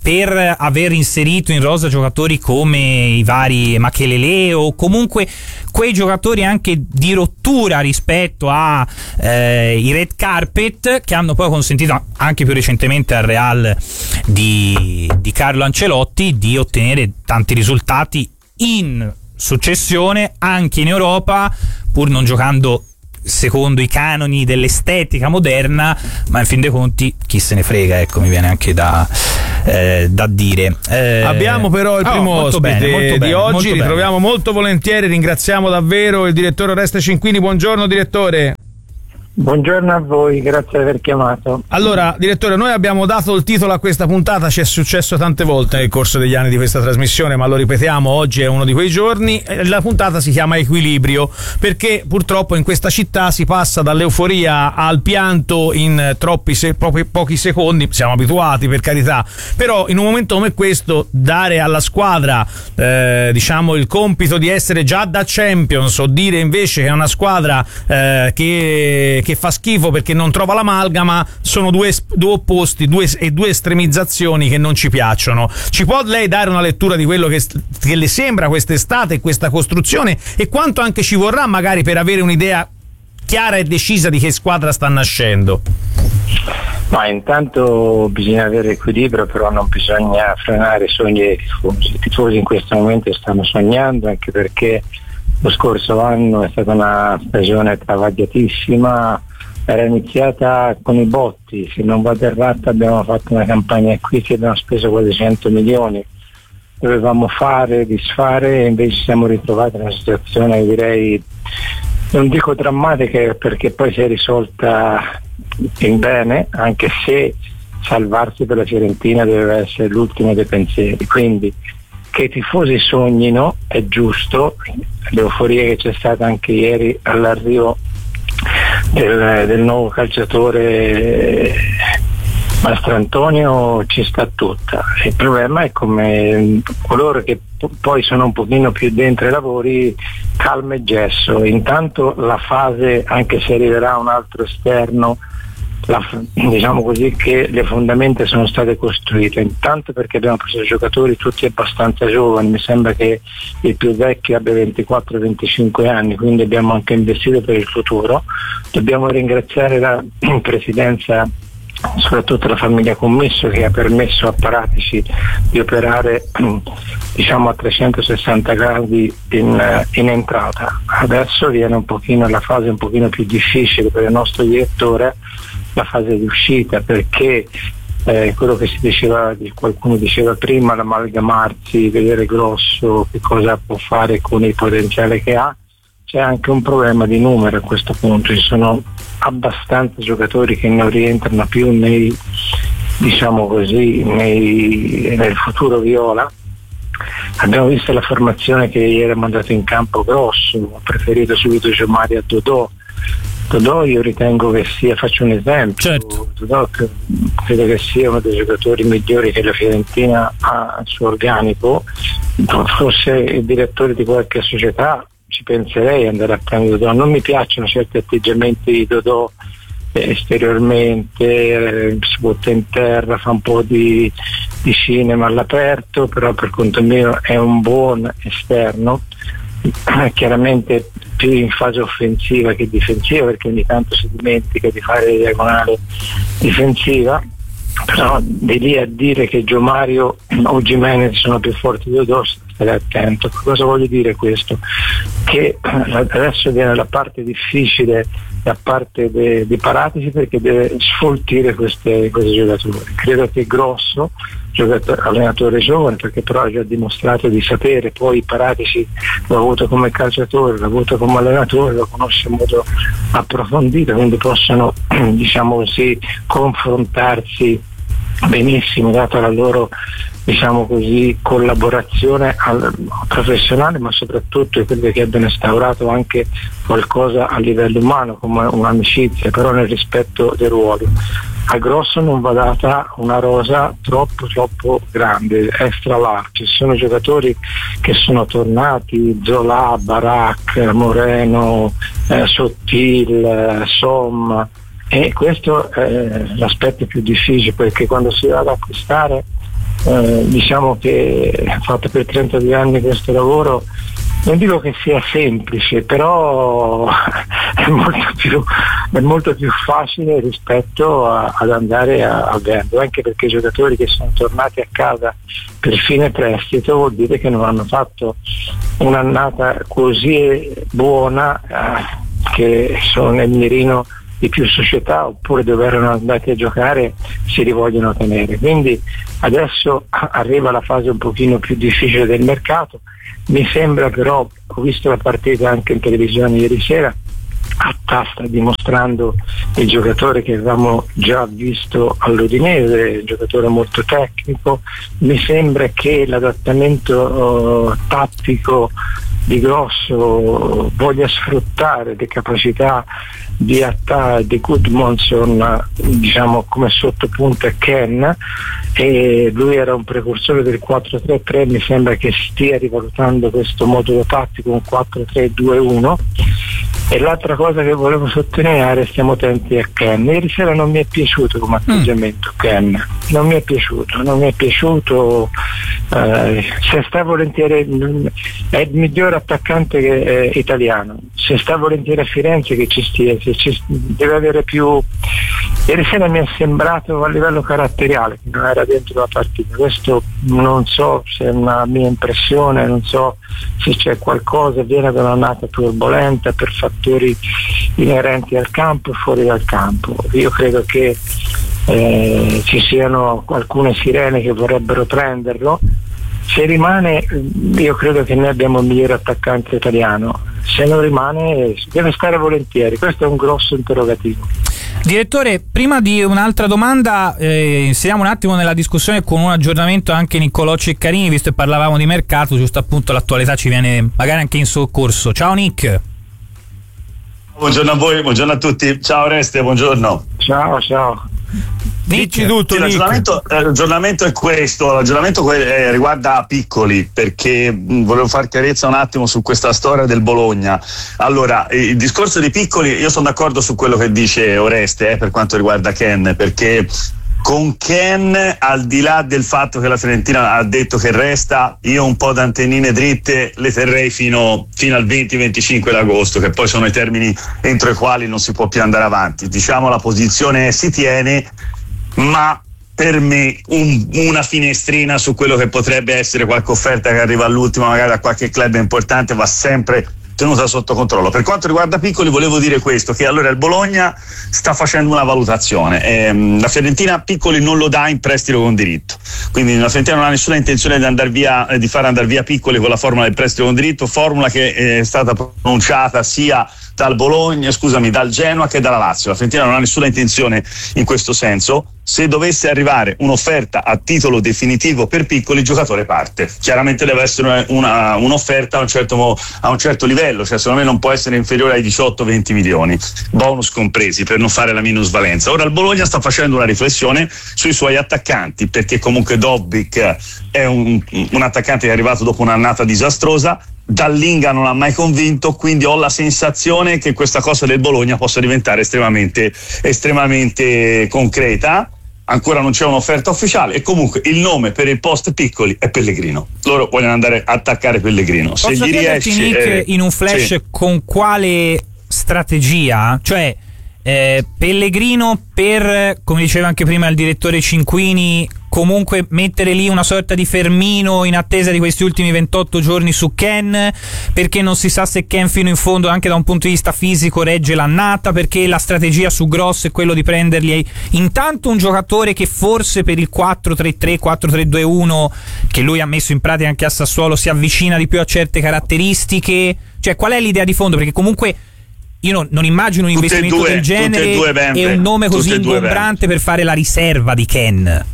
per aver inserito in rosa giocatori come i vari Makelele o comunque quei giocatori anche di rottura rispetto a eh, i red carpet, che hanno poi consentito anche più recentemente al Real di, di Carlo Ancelotti di ottenere tanti risultati in successione anche in Europa, pur non giocando secondo i canoni dell'estetica moderna, ma in fin dei conti chi se ne frega, ecco, mi viene anche da, eh, da dire. Eh, Abbiamo però il primo oh, ospite bene, molto di bene, oggi, molto ritroviamo bene. molto volentieri, ringraziamo davvero il direttore Oreste Cinquini. Buongiorno direttore. Buongiorno a voi, grazie di aver chiamato. Allora, direttore, noi abbiamo dato il titolo a questa puntata, ci è successo tante volte nel corso degli anni di questa trasmissione, ma lo ripetiamo, oggi è uno di quei giorni. La puntata si chiama Equilibrio, perché purtroppo in questa città si passa dall'euforia al pianto in troppi se- pochi, pochi secondi, siamo abituati per carità, però in un momento come questo dare alla squadra eh, diciamo il compito di essere già da Champions, o dire invece che è una squadra eh, che che fa schifo perché non trova l'amalgama, sono due, due opposti due, e due estremizzazioni che non ci piacciono. Ci può lei dare una lettura di quello che, che le sembra quest'estate e questa costruzione, e quanto anche ci vorrà magari per avere un'idea chiara e decisa di che squadra sta nascendo? Ma intanto bisogna avere equilibrio, però non bisogna frenare i sogni dei tifosi. I tifosi in questo momento stanno sognando, anche perché lo scorso anno è stata una stagione travagliatissima, era iniziata con i botti, se non vado errato abbiamo fatto una campagna acquisti e abbiamo speso quasi cento milioni, dovevamo fare, disfare, e invece siamo ritrovati in una situazione, direi, non dico drammatica perché poi si è risolta in bene, anche se salvarsi per la Fiorentina doveva essere l'ultimo dei pensieri, quindi che i tifosi sognino è giusto. L'euforia che c'è stata anche ieri all'arrivo del, del nuovo calciatore Mastrantonio ci sta tutta. Il problema è come coloro che p- poi sono un pochino più dentro ai lavori, calma e gesso. Intanto la fase, anche se arriverà un altro esterno, La, diciamo così, che le fondamenta sono state costruite, intanto perché abbiamo preso giocatori tutti abbastanza giovani, mi sembra che il più vecchio abbia ventiquattro venticinque anni, quindi abbiamo anche investito per il futuro. Dobbiamo ringraziare la presidenza, soprattutto la famiglia Commisso, che ha permesso a Paratici di operare diciamo a trecentosessanta gradi in, in entrata. Adesso viene un pochino la fase un pochino più difficile per il nostro direttore, la fase di uscita, perché eh, quello che si diceva, qualcuno diceva prima, l'amalgamarsi, vedere Grosso che cosa può fare con il potenziale che ha. C'è anche un problema di numero a questo punto, ci sono abbastanza giocatori che non rientrano più nei, diciamo così, nei, nel futuro viola. Abbiamo visto la formazione che ieri ha mandato in campo Grosso, ho preferito subito Giomari a Dodò. Dodò io ritengo che sia, faccio un esempio, certo. Dodò credo che sia uno dei giocatori migliori che la Fiorentina ha al suo organico. Fosse il direttore di qualche società ci penserei ad andare a prendere Dodò. Non mi piacciono certi atteggiamenti di Dodò eh, esteriormente, eh, si butta in terra, fa un po' di, di cinema all'aperto, però per conto mio è un buon esterno, chiaramente più in fase offensiva che difensiva, perché ogni tanto si dimentica di fare diagonale difensiva. Però di lì a dire che Gio Mario o Gimenez sono più forti di Dodò, state attento. Cosa voglio dire questo? Che adesso viene la parte difficile da parte di Paratici, perché deve sfoltire queste, questi giocatori. Credo che Grosso, giocatore, allenatore giovane, perché però ha già dimostrato di sapere, poi Paratici l'ha avuto come calciatore, l'ha avuto come allenatore, lo conosce in modo approfondito, quindi possono diciamo così confrontarsi benissimo, data la loro diciamo così collaborazione al, professionale, ma soprattutto credo che abbiano instaurato anche qualcosa a livello umano come un'amicizia, però nel rispetto dei ruoli. A Grosso non va data una rosa troppo troppo grande, extra large. Ci sono giocatori che sono tornati, Zola, Barak, Moreno, eh, Sottil, eh, Som, e questo è l'aspetto più difficile, perché quando si va ad acquistare eh, diciamo che ho fatto per trentadue anni questo lavoro, non dico che sia semplice, però è molto più, è molto più facile rispetto a, ad andare a, a vendo, anche perché i giocatori che sono tornati a casa per fine prestito vuol dire che non hanno fatto un'annata così buona eh, che sono nel mirino di più società, oppure dove erano andati a giocare si li vogliono tenere. Quindi adesso arriva la fase un pochino più difficile del mercato. Mi sembra però, ho visto la partita anche in televisione ieri sera, Atta sta dimostrando il giocatore che avevamo già visto all'Udinese, un giocatore molto tecnico. Mi sembra che l'adattamento uh, tattico di Grosso voglia sfruttare le capacità di Atta e di Gudmundsson, diciamo come sottopunta Ken, e lui era un precursore del quattro tre tre. Mi sembra che stia rivalutando questo modulo tattico, un quattro tre due uno. E l'altra cosa che volevo sottolineare, stiamo attenti a Ken. Ieri sera non mi è piaciuto come atteggiamento mm. Ken, non mi è piaciuto, non mi è piaciuto eh, se sta volentieri, è il miglior attaccante che, eh, italiano, se sta volentieri a Firenze che ci stia, se ci, deve avere più. Ieri sera mi è sembrato a livello caratteriale che non era dentro la partita. Questo non so se è una mia impressione, non so se c'è qualcosa, viene da un'annata turbolenta per fattori inerenti al campo e fuori dal campo. Io credo che eh, ci siano alcune sirene che vorrebbero prenderlo. Se rimane, io credo che noi abbiamo il migliore attaccante italiano. Se non rimane, deve stare volentieri. Questo è un grosso interrogativo. Direttore, prima di un'altra domanda, eh, inseriamo un attimo nella discussione con un aggiornamento anche Niccolò Ceccarini, visto che parlavamo di mercato, giusto appunto l'attualità ci viene magari anche in soccorso. Ciao Nick. Buongiorno a voi, buongiorno a tutti. Ciao Oreste, buongiorno. Ciao, ciao. Dici tutto, sì, Nick. L'aggiornamento, l'aggiornamento è questo, l'aggiornamento eh, riguarda Piccoli, perché mh, volevo far chiarezza un attimo su questa storia del Bologna. Allora, il discorso di Piccoli, io sono d'accordo su quello che dice Oreste eh, per quanto riguarda Ken, perché con Ken, al di là del fatto che la Fiorentina ha detto che resta, io un po' d'antennine dritte le terrei fino, fino al venti venticinque d'agosto, che poi sono i termini entro i quali non si può più andare avanti. Diciamo la posizione si tiene, ma per me un, una finestrina su quello che potrebbe essere qualche offerta che arriva all'ultimo, magari da qualche club importante, va sempre tenuta sotto controllo. Per quanto riguarda Piccoli, volevo dire questo, che allora il Bologna sta facendo una valutazione. Ehm, la Fiorentina Piccoli non lo dà in prestito con diritto, quindi la Fiorentina non ha nessuna intenzione di andare via, eh, di far andare via Piccoli con la formula del prestito con diritto, formula che è stata pronunciata sia dal Bologna, scusami, dal Genoa che dalla Lazio. La Fiorentina non ha nessuna intenzione in questo senso. Se dovesse arrivare un'offerta a titolo definitivo per Piccoli, il giocatore parte. Chiaramente deve essere una, un'offerta a un, certo, a un certo livello, cioè secondo me non può essere inferiore ai diciotto venti milioni, bonus compresi, per non fare la minusvalenza. Ora il Bologna sta facendo una riflessione sui suoi attaccanti, perché comunque Dobbik è un, un attaccante che è arrivato dopo un'annata disastrosa, Dallinga non ha mai convinto, quindi ho la sensazione che questa cosa del Bologna possa diventare estremamente, estremamente concreta. Ancora non c'è un'offerta ufficiale e comunque il nome per il post Piccoli è Pellegrino. Loro vogliono andare a attaccare Pellegrino. Se Posso gli riesce, Nick, eh, in un flash sì. con quale strategia? Cioè eh, Pellegrino per, come diceva anche prima il direttore Cinquini, comunque mettere lì una sorta di fermino in attesa di questi ultimi ventotto giorni su Ken, perché non si sa se Ken fino in fondo anche da un punto di vista fisico regge l'annata, perché la strategia su Gross è quello di prendergli intanto un giocatore che forse per il quattro tre tre, quattro tre due uno che lui ha messo in pratica anche a Sassuolo si avvicina di più a certe caratteristiche. Cioè qual è l'idea di fondo? Perché comunque io non, non immagino un tutte investimento due, del genere due, e un nome così ingombrante per fare la riserva di Ken.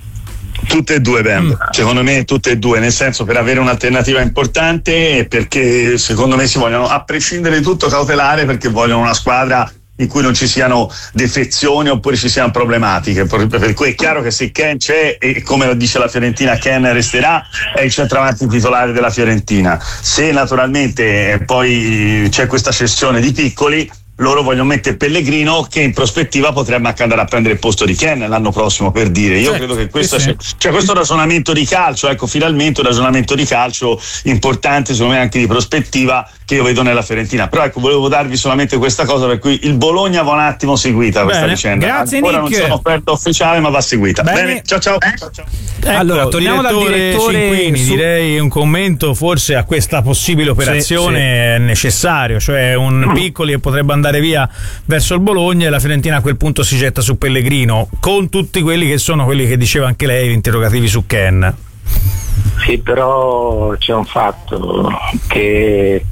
Tutte e due, Ben. Mm. Secondo me tutte e due, nel senso, per avere un'alternativa importante e perché secondo me si vogliono, a prescindere di tutto, cautelare, perché vogliono una squadra in cui non ci siano defezioni oppure ci siano problematiche. Per, per cui è chiaro che se Ken c'è, e come dice la Fiorentina Ken resterà, è il centravanti titolare della Fiorentina. Se naturalmente poi c'è questa cessione di Piccoli, loro vogliono mettere Pellegrino, che in prospettiva potrebbe anche andare a prendere il posto di Ken l'anno prossimo, per dire. Io Certo, credo che questo sì, sia, cioè questo ragionamento di calcio, ecco, finalmente un ragionamento di calcio importante, secondo me anche di prospettiva, che io vedo nella Fiorentina. Però ecco, volevo darvi solamente questa cosa, per cui il Bologna va un attimo seguita questa Bene, vicenda. grazie, Ancora Nick. non sono offerta ufficiale, ma va seguita. Bene. Bene, ciao ciao. ciao, ciao. Ecco, Allora, torniamo dal direttore Cinquini, su- direi un commento forse a questa possibile operazione Sì, è necessario, cioè un Piccoli che potrebbe andare via verso il Bologna e la Fiorentina a quel punto si getta su Pellegrino, con tutti quelli che sono quelli che diceva anche lei, gli interrogativi su Ken. Sì, però c'è un fatto, che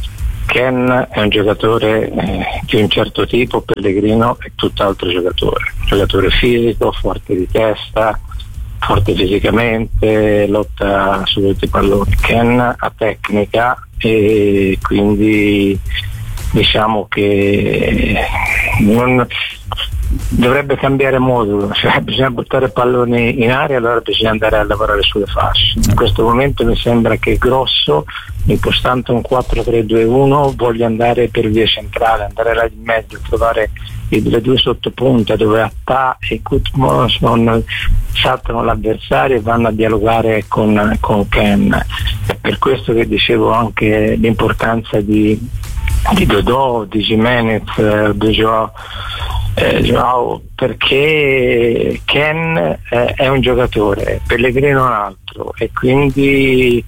Ken è un giocatore eh, di un certo tipo, Pellegrino è tutt'altro giocatore, giocatore fisico, forte di testa, forte fisicamente, lotta su tutti i palloni. Ken ha tecnica e quindi diciamo che non dovrebbe cambiare modulo, cioè bisogna buttare palloni in aria, allora bisogna andare a lavorare sulle fasce. In questo momento mi sembra che Grosso, impostando un quattro tre due uno, voglia andare per via centrale, andare là in mezzo, trovare le due sottopunte dove Attà e Gudmundsson saltano l'avversario e vanno a dialogare con, con Ken. È per questo che dicevo anche l'importanza di, di Dodò, di Jimenez, di Joao, eh, Joao, perché Ken eh, è un giocatore, Pellegrino è un altro, e quindi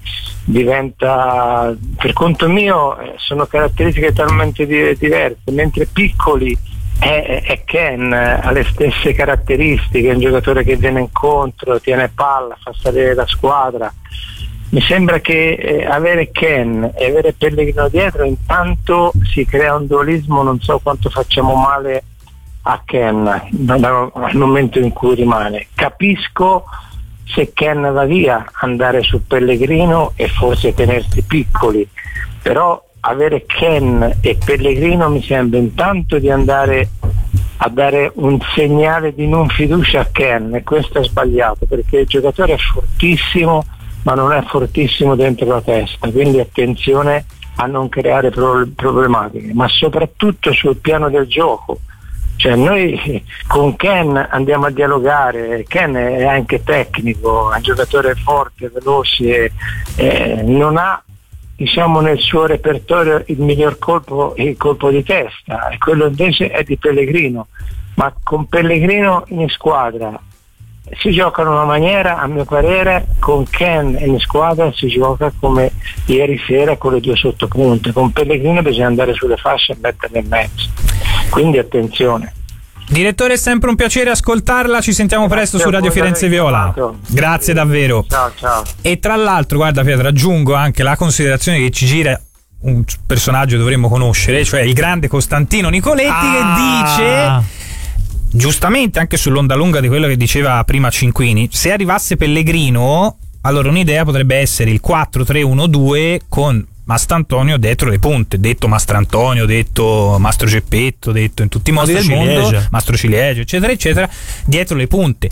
diventa, per conto mio, eh, sono caratteristiche talmente di, diverse, mentre Piccoli è, è Ken, ha le stesse caratteristiche, è un giocatore che viene incontro, tiene palla, fa salire la squadra. Mi sembra che eh, avere Ken e avere Pellegrino dietro, intanto si crea un dualismo, non so quanto facciamo male a Ken dal momento in cui rimane. Capisco se Ken va via andare su Pellegrino e forse tenersi Piccoli, però avere Ken e Pellegrino mi sembra intanto di andare a dare un segnale di non fiducia a Ken, e questo è sbagliato perché il giocatore è fortissimo ma non è fortissimo dentro la testa, quindi attenzione a non creare pro- problematiche, ma soprattutto sul piano del gioco. Cioè noi con Ken andiamo a dialogare, Ken è anche tecnico, è un giocatore forte, veloce, eh, non ha, diciamo, nel suo repertorio il miglior colpo, il colpo di testa, e quello invece è di Pellegrino, ma con Pellegrino in squadra si gioca in una maniera, a mio parere, con Ken in squadra si gioca come ieri sera con le due sottopunte, con Pellegrino bisogna andare sulle fasce e metterle in mezzo, quindi attenzione. Direttore, è sempre un piacere ascoltarla, ci sentiamo presto su Radio Firenze Viola. Grazie davvero. Ciao ciao. E tra l'altro, guarda Pietro, aggiungo anche la considerazione che ci gira un personaggio che dovremmo conoscere, cioè il grande Costantino Nicoletti, Ah. che dice, giustamente anche sull'onda lunga di quello che diceva prima Cinquini, se arrivasse Pellegrino, allora un'idea potrebbe essere il quattro tre uno due con Mastrantonio dietro le punte, detto Mastrantonio, detto Mastro Geppetto, detto in tutti i modi Mastro del mondo, Ciliegia. Mastro Ciliegia, eccetera eccetera, dietro le punte.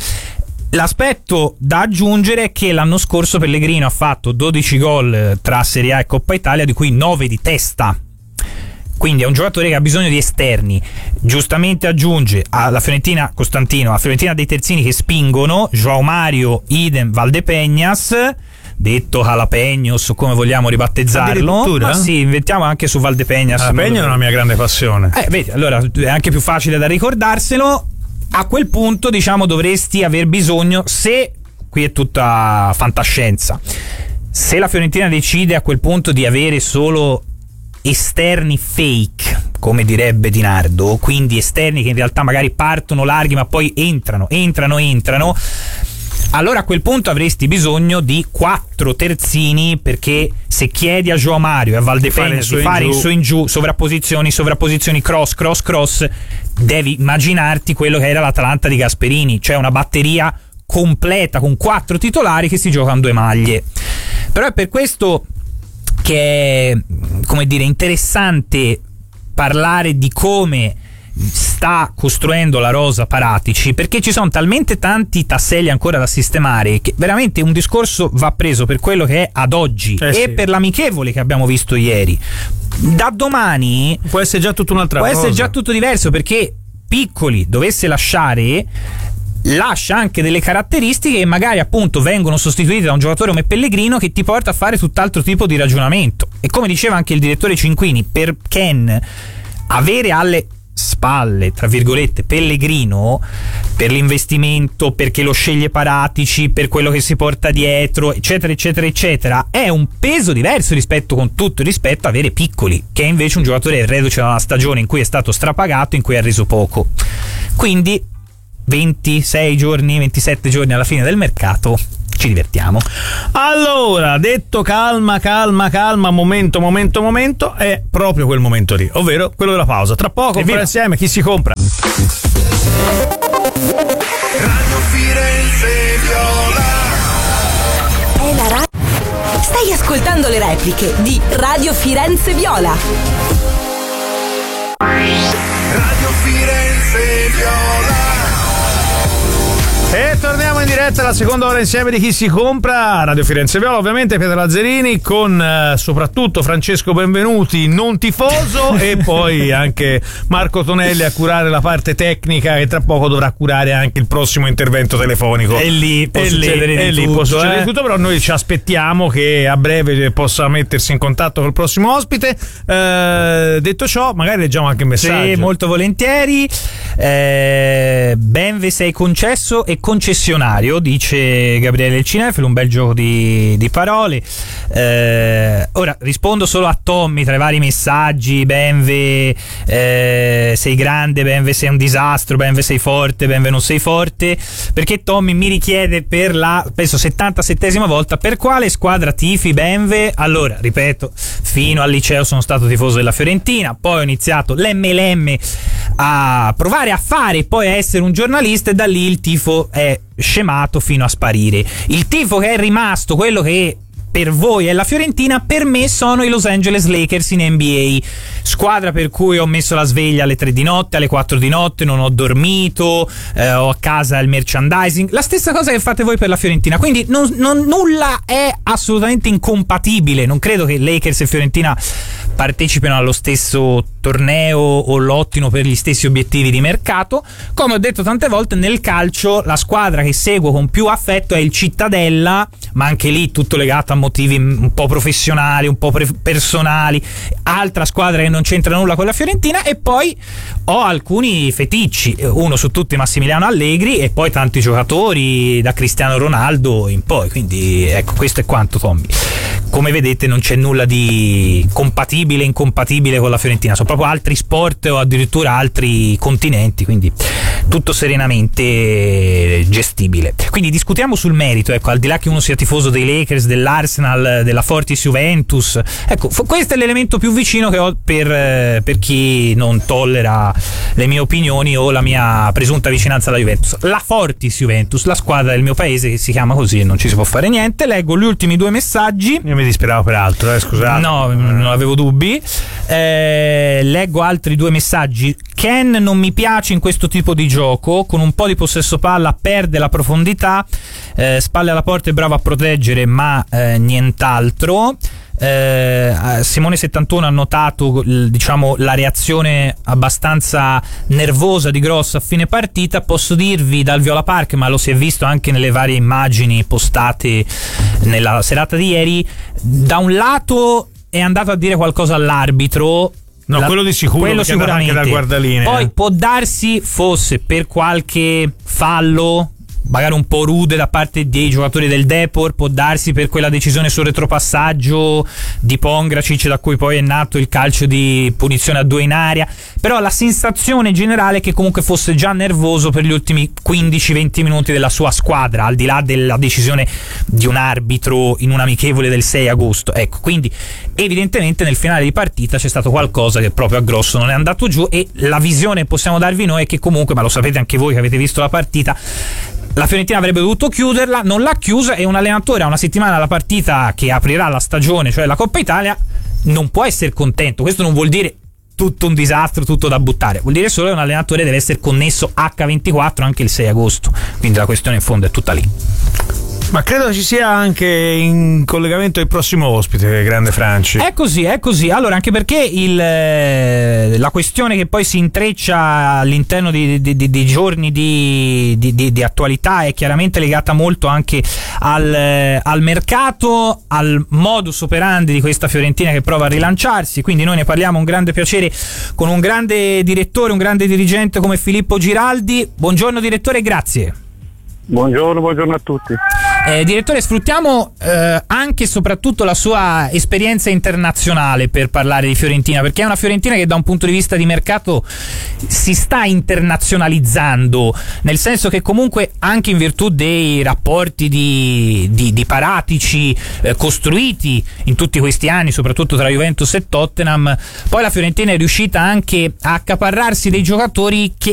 L'aspetto da aggiungere è che l'anno scorso Pellegrino ha fatto dodici gol tra Serie A e Coppa Italia, di cui nove di testa. Quindi è un giocatore che ha bisogno di esterni. Giustamente aggiunge alla Fiorentina Costantino, alla Fiorentina dei terzini che spingono, Joao Mario, idem Valdepeñas, detto Jalapeños o come vogliamo ribattezzarlo. Addirittura? Ma sì, inventiamo anche su Valdepeñas. La Peña è una mia grande passione. Eh, vedi, allora è anche più facile da ricordarselo. A quel punto, diciamo, dovresti aver bisogno, se qui è tutta fantascienza, se la Fiorentina decide a quel punto di avere solo esterni fake, come direbbe Di Nardo, quindi esterni che in realtà magari partono larghi ma poi entrano, entrano, entrano, allora a quel punto avresti bisogno di quattro terzini, perché se chiedi a Joao Mario e a Valdepeñas di fare in su in giù, sovrapposizioni, sovrapposizioni, cross, cross, cross, devi immaginarti quello che era l'Atalanta di Gasperini, cioè una batteria completa con quattro titolari che si giocano due maglie. Però è per questo che è, come dire, interessante parlare di come sta costruendo la rosa Paratici, perché ci sono talmente tanti tasselli ancora da sistemare che veramente un discorso va preso per quello che è ad oggi eh e sì. per l'amichevole che abbiamo visto ieri. Da domani può essere già tutta un'altra può cosa. essere già tutto diverso, perché Piccoli dovesse lasciare, lascia anche delle caratteristiche che magari appunto vengono sostituite da un giocatore come Pellegrino, che ti porta a fare tutt'altro tipo di ragionamento. E come diceva anche il direttore Cinquini, per Ken avere alle spalle, tra virgolette, Pellegrino, per l'investimento, perché lo sceglie Paratici, per quello che si porta dietro, eccetera eccetera eccetera, è un peso diverso rispetto, con tutto il rispetto, avere Piccoli, che è invece un giocatore reduce da una stagione in cui è stato strapagato, in cui ha reso poco. Quindi ventisei giorni, ventisette giorni alla fine del mercato, ci divertiamo. Allora, detto calma, calma, calma, momento, momento, momento, è proprio quel momento lì, ovvero quello della pausa. Tra poco ancora insieme Chi si compra. Radio Firenze Viola. È la ra- Stai ascoltando le repliche di Radio Firenze Viola. Radio Firenze Viola. E torniamo in diretta alla seconda ora insieme di Chi si compra, Radio Firenze Viola, ovviamente Pietro Lazzarini con eh, soprattutto Francesco Benvenuti, non tifoso, e poi anche Marco Tonelli a curare la parte tecnica, e tra poco dovrà curare anche il prossimo intervento telefonico. E lì può e succedere lì, di e lì tutto, può succedere eh? di tutto, però noi ci aspettiamo che a breve possa mettersi in contatto col prossimo ospite. Eh, detto ciò, magari leggiamo anche il messaggio. Sì, molto volentieri. Eh, Benve sei concesso e concessionario, dice Gabriele Il Cinefilo, un bel gioco di, di parole. Eh, ora rispondo solo a Tommy tra i vari messaggi. Benve eh, sei grande, Benve sei un disastro, Benve sei forte, Benve non sei forte, perché Tommy mi richiede per la penso settantasettesima volta per quale squadra tifi Benve. Allora, ripeto, fino al liceo sono stato tifoso della Fiorentina, poi ho iniziato l'emme elle emme a provare a fare e poi a essere un giornalista, e da lì il tifo è scemato fino a sparire. Il tifo che è rimasto, quello che per voi è la Fiorentina, per me sono i Los Angeles Lakers in N B A, squadra per cui ho messo la sveglia alle tre di notte, alle quattro di notte, non ho dormito, eh, ho a casa il merchandising, la stessa cosa che fate voi per la Fiorentina, quindi non, non, nulla è assolutamente incompatibile. Non credo che Lakers e Fiorentina partecipino allo stesso torneo o lottino per gli stessi obiettivi di mercato. Come ho detto tante volte, nel calcio la squadra che seguo con più affetto è il Cittadella, ma anche lì tutto legato a motivi un po' professionali, un po' pre- personali, altra squadra che non c'entra nulla con la Fiorentina. E poi ho alcuni feticci, uno su tutti Massimiliano Allegri, e poi tanti giocatori da Cristiano Ronaldo in poi, quindi ecco, questo è quanto, Tommy. Come vedete non c'è nulla di compatibile, incompatibile con la Fiorentina, sono proprio altri sport o addirittura altri continenti, quindi tutto serenamente gestibile. Quindi discutiamo sul merito, ecco, al di là che uno sia tifoso dei Lakers, dell'Arsenal, della Fortis Juventus, ecco, f- questo è l'elemento più vicino che ho per, eh, per chi non tollera le mie opinioni o la mia presunta vicinanza alla Juventus. La Fortis Juventus, la squadra del mio paese che si chiama così e non ci si può fare niente. Leggo gli ultimi due messaggi. Io mi disperavo per altro, eh, scusate. No, non avevo dubbi. Eh, leggo altri due messaggi. Ken non mi piace in questo tipo di gioco, con un po' di possesso palla perde la profondità, eh, spalle alla porta è bravo a proteggere ma eh, nient'altro. Eh, Simone settantuno ha notato, diciamo, la reazione abbastanza nervosa di Gross a fine partita. Posso dirvi dal Viola Park, ma lo si è visto anche nelle varie immagini postate nella serata di ieri, da un lato è andato a dire qualcosa all'arbitro. No, La, quello di sicuro, quello sicuramente anche dal guardalinee. Poi può darsi fosse per qualche fallo magari un po' rude da parte dei giocatori del Depor, può darsi per quella decisione sul retropassaggio di Pongracic da cui poi è nato il calcio di punizione a due in area, però la sensazione generale è che comunque fosse già nervoso per gli ultimi quindici venti minuti della sua squadra, al di là della decisione di un arbitro in un amichevole del sei agosto. Ecco, quindi evidentemente nel finale di partita c'è stato qualcosa che proprio a grosso non è andato giù, e la visione possiamo darvi noi è che comunque, ma lo sapete anche voi che avete visto la partita, la Fiorentina avrebbe dovuto chiuderla, non l'ha chiusa, e un allenatore a una settimana dalla partita che aprirà la stagione, cioè la Coppa Italia, non può essere contento. Questo non vuol dire tutto un disastro, tutto da buttare. Vuol dire solo che un allenatore deve essere connesso acca ventiquattro anche il sei agosto, quindi la questione in fondo è tutta lì. Ma credo ci sia anche in collegamento il prossimo ospite, grande Franci. È così, è così. Allora, anche perché il, la questione che poi si intreccia all'interno di, di, di, di giorni di, di, di, di attualità è chiaramente legata molto anche al, al mercato, al modus operandi di questa Fiorentina che prova a rilanciarsi. Quindi noi ne parliamo, un grande piacere, con un grande direttore, un grande dirigente come Filippo Giraldi. Buongiorno direttore, grazie. Buongiorno, buongiorno a tutti. Eh, direttore, sfruttiamo eh, anche e soprattutto la sua esperienza internazionale per parlare di Fiorentina, perché è una Fiorentina che da un punto di vista di mercato si sta internazionalizzando, nel senso che comunque anche in virtù dei rapporti di, di, di Paratici eh, costruiti in tutti questi anni, soprattutto tra Juventus e Tottenham, poi la Fiorentina è riuscita anche a accaparrarsi dei giocatori che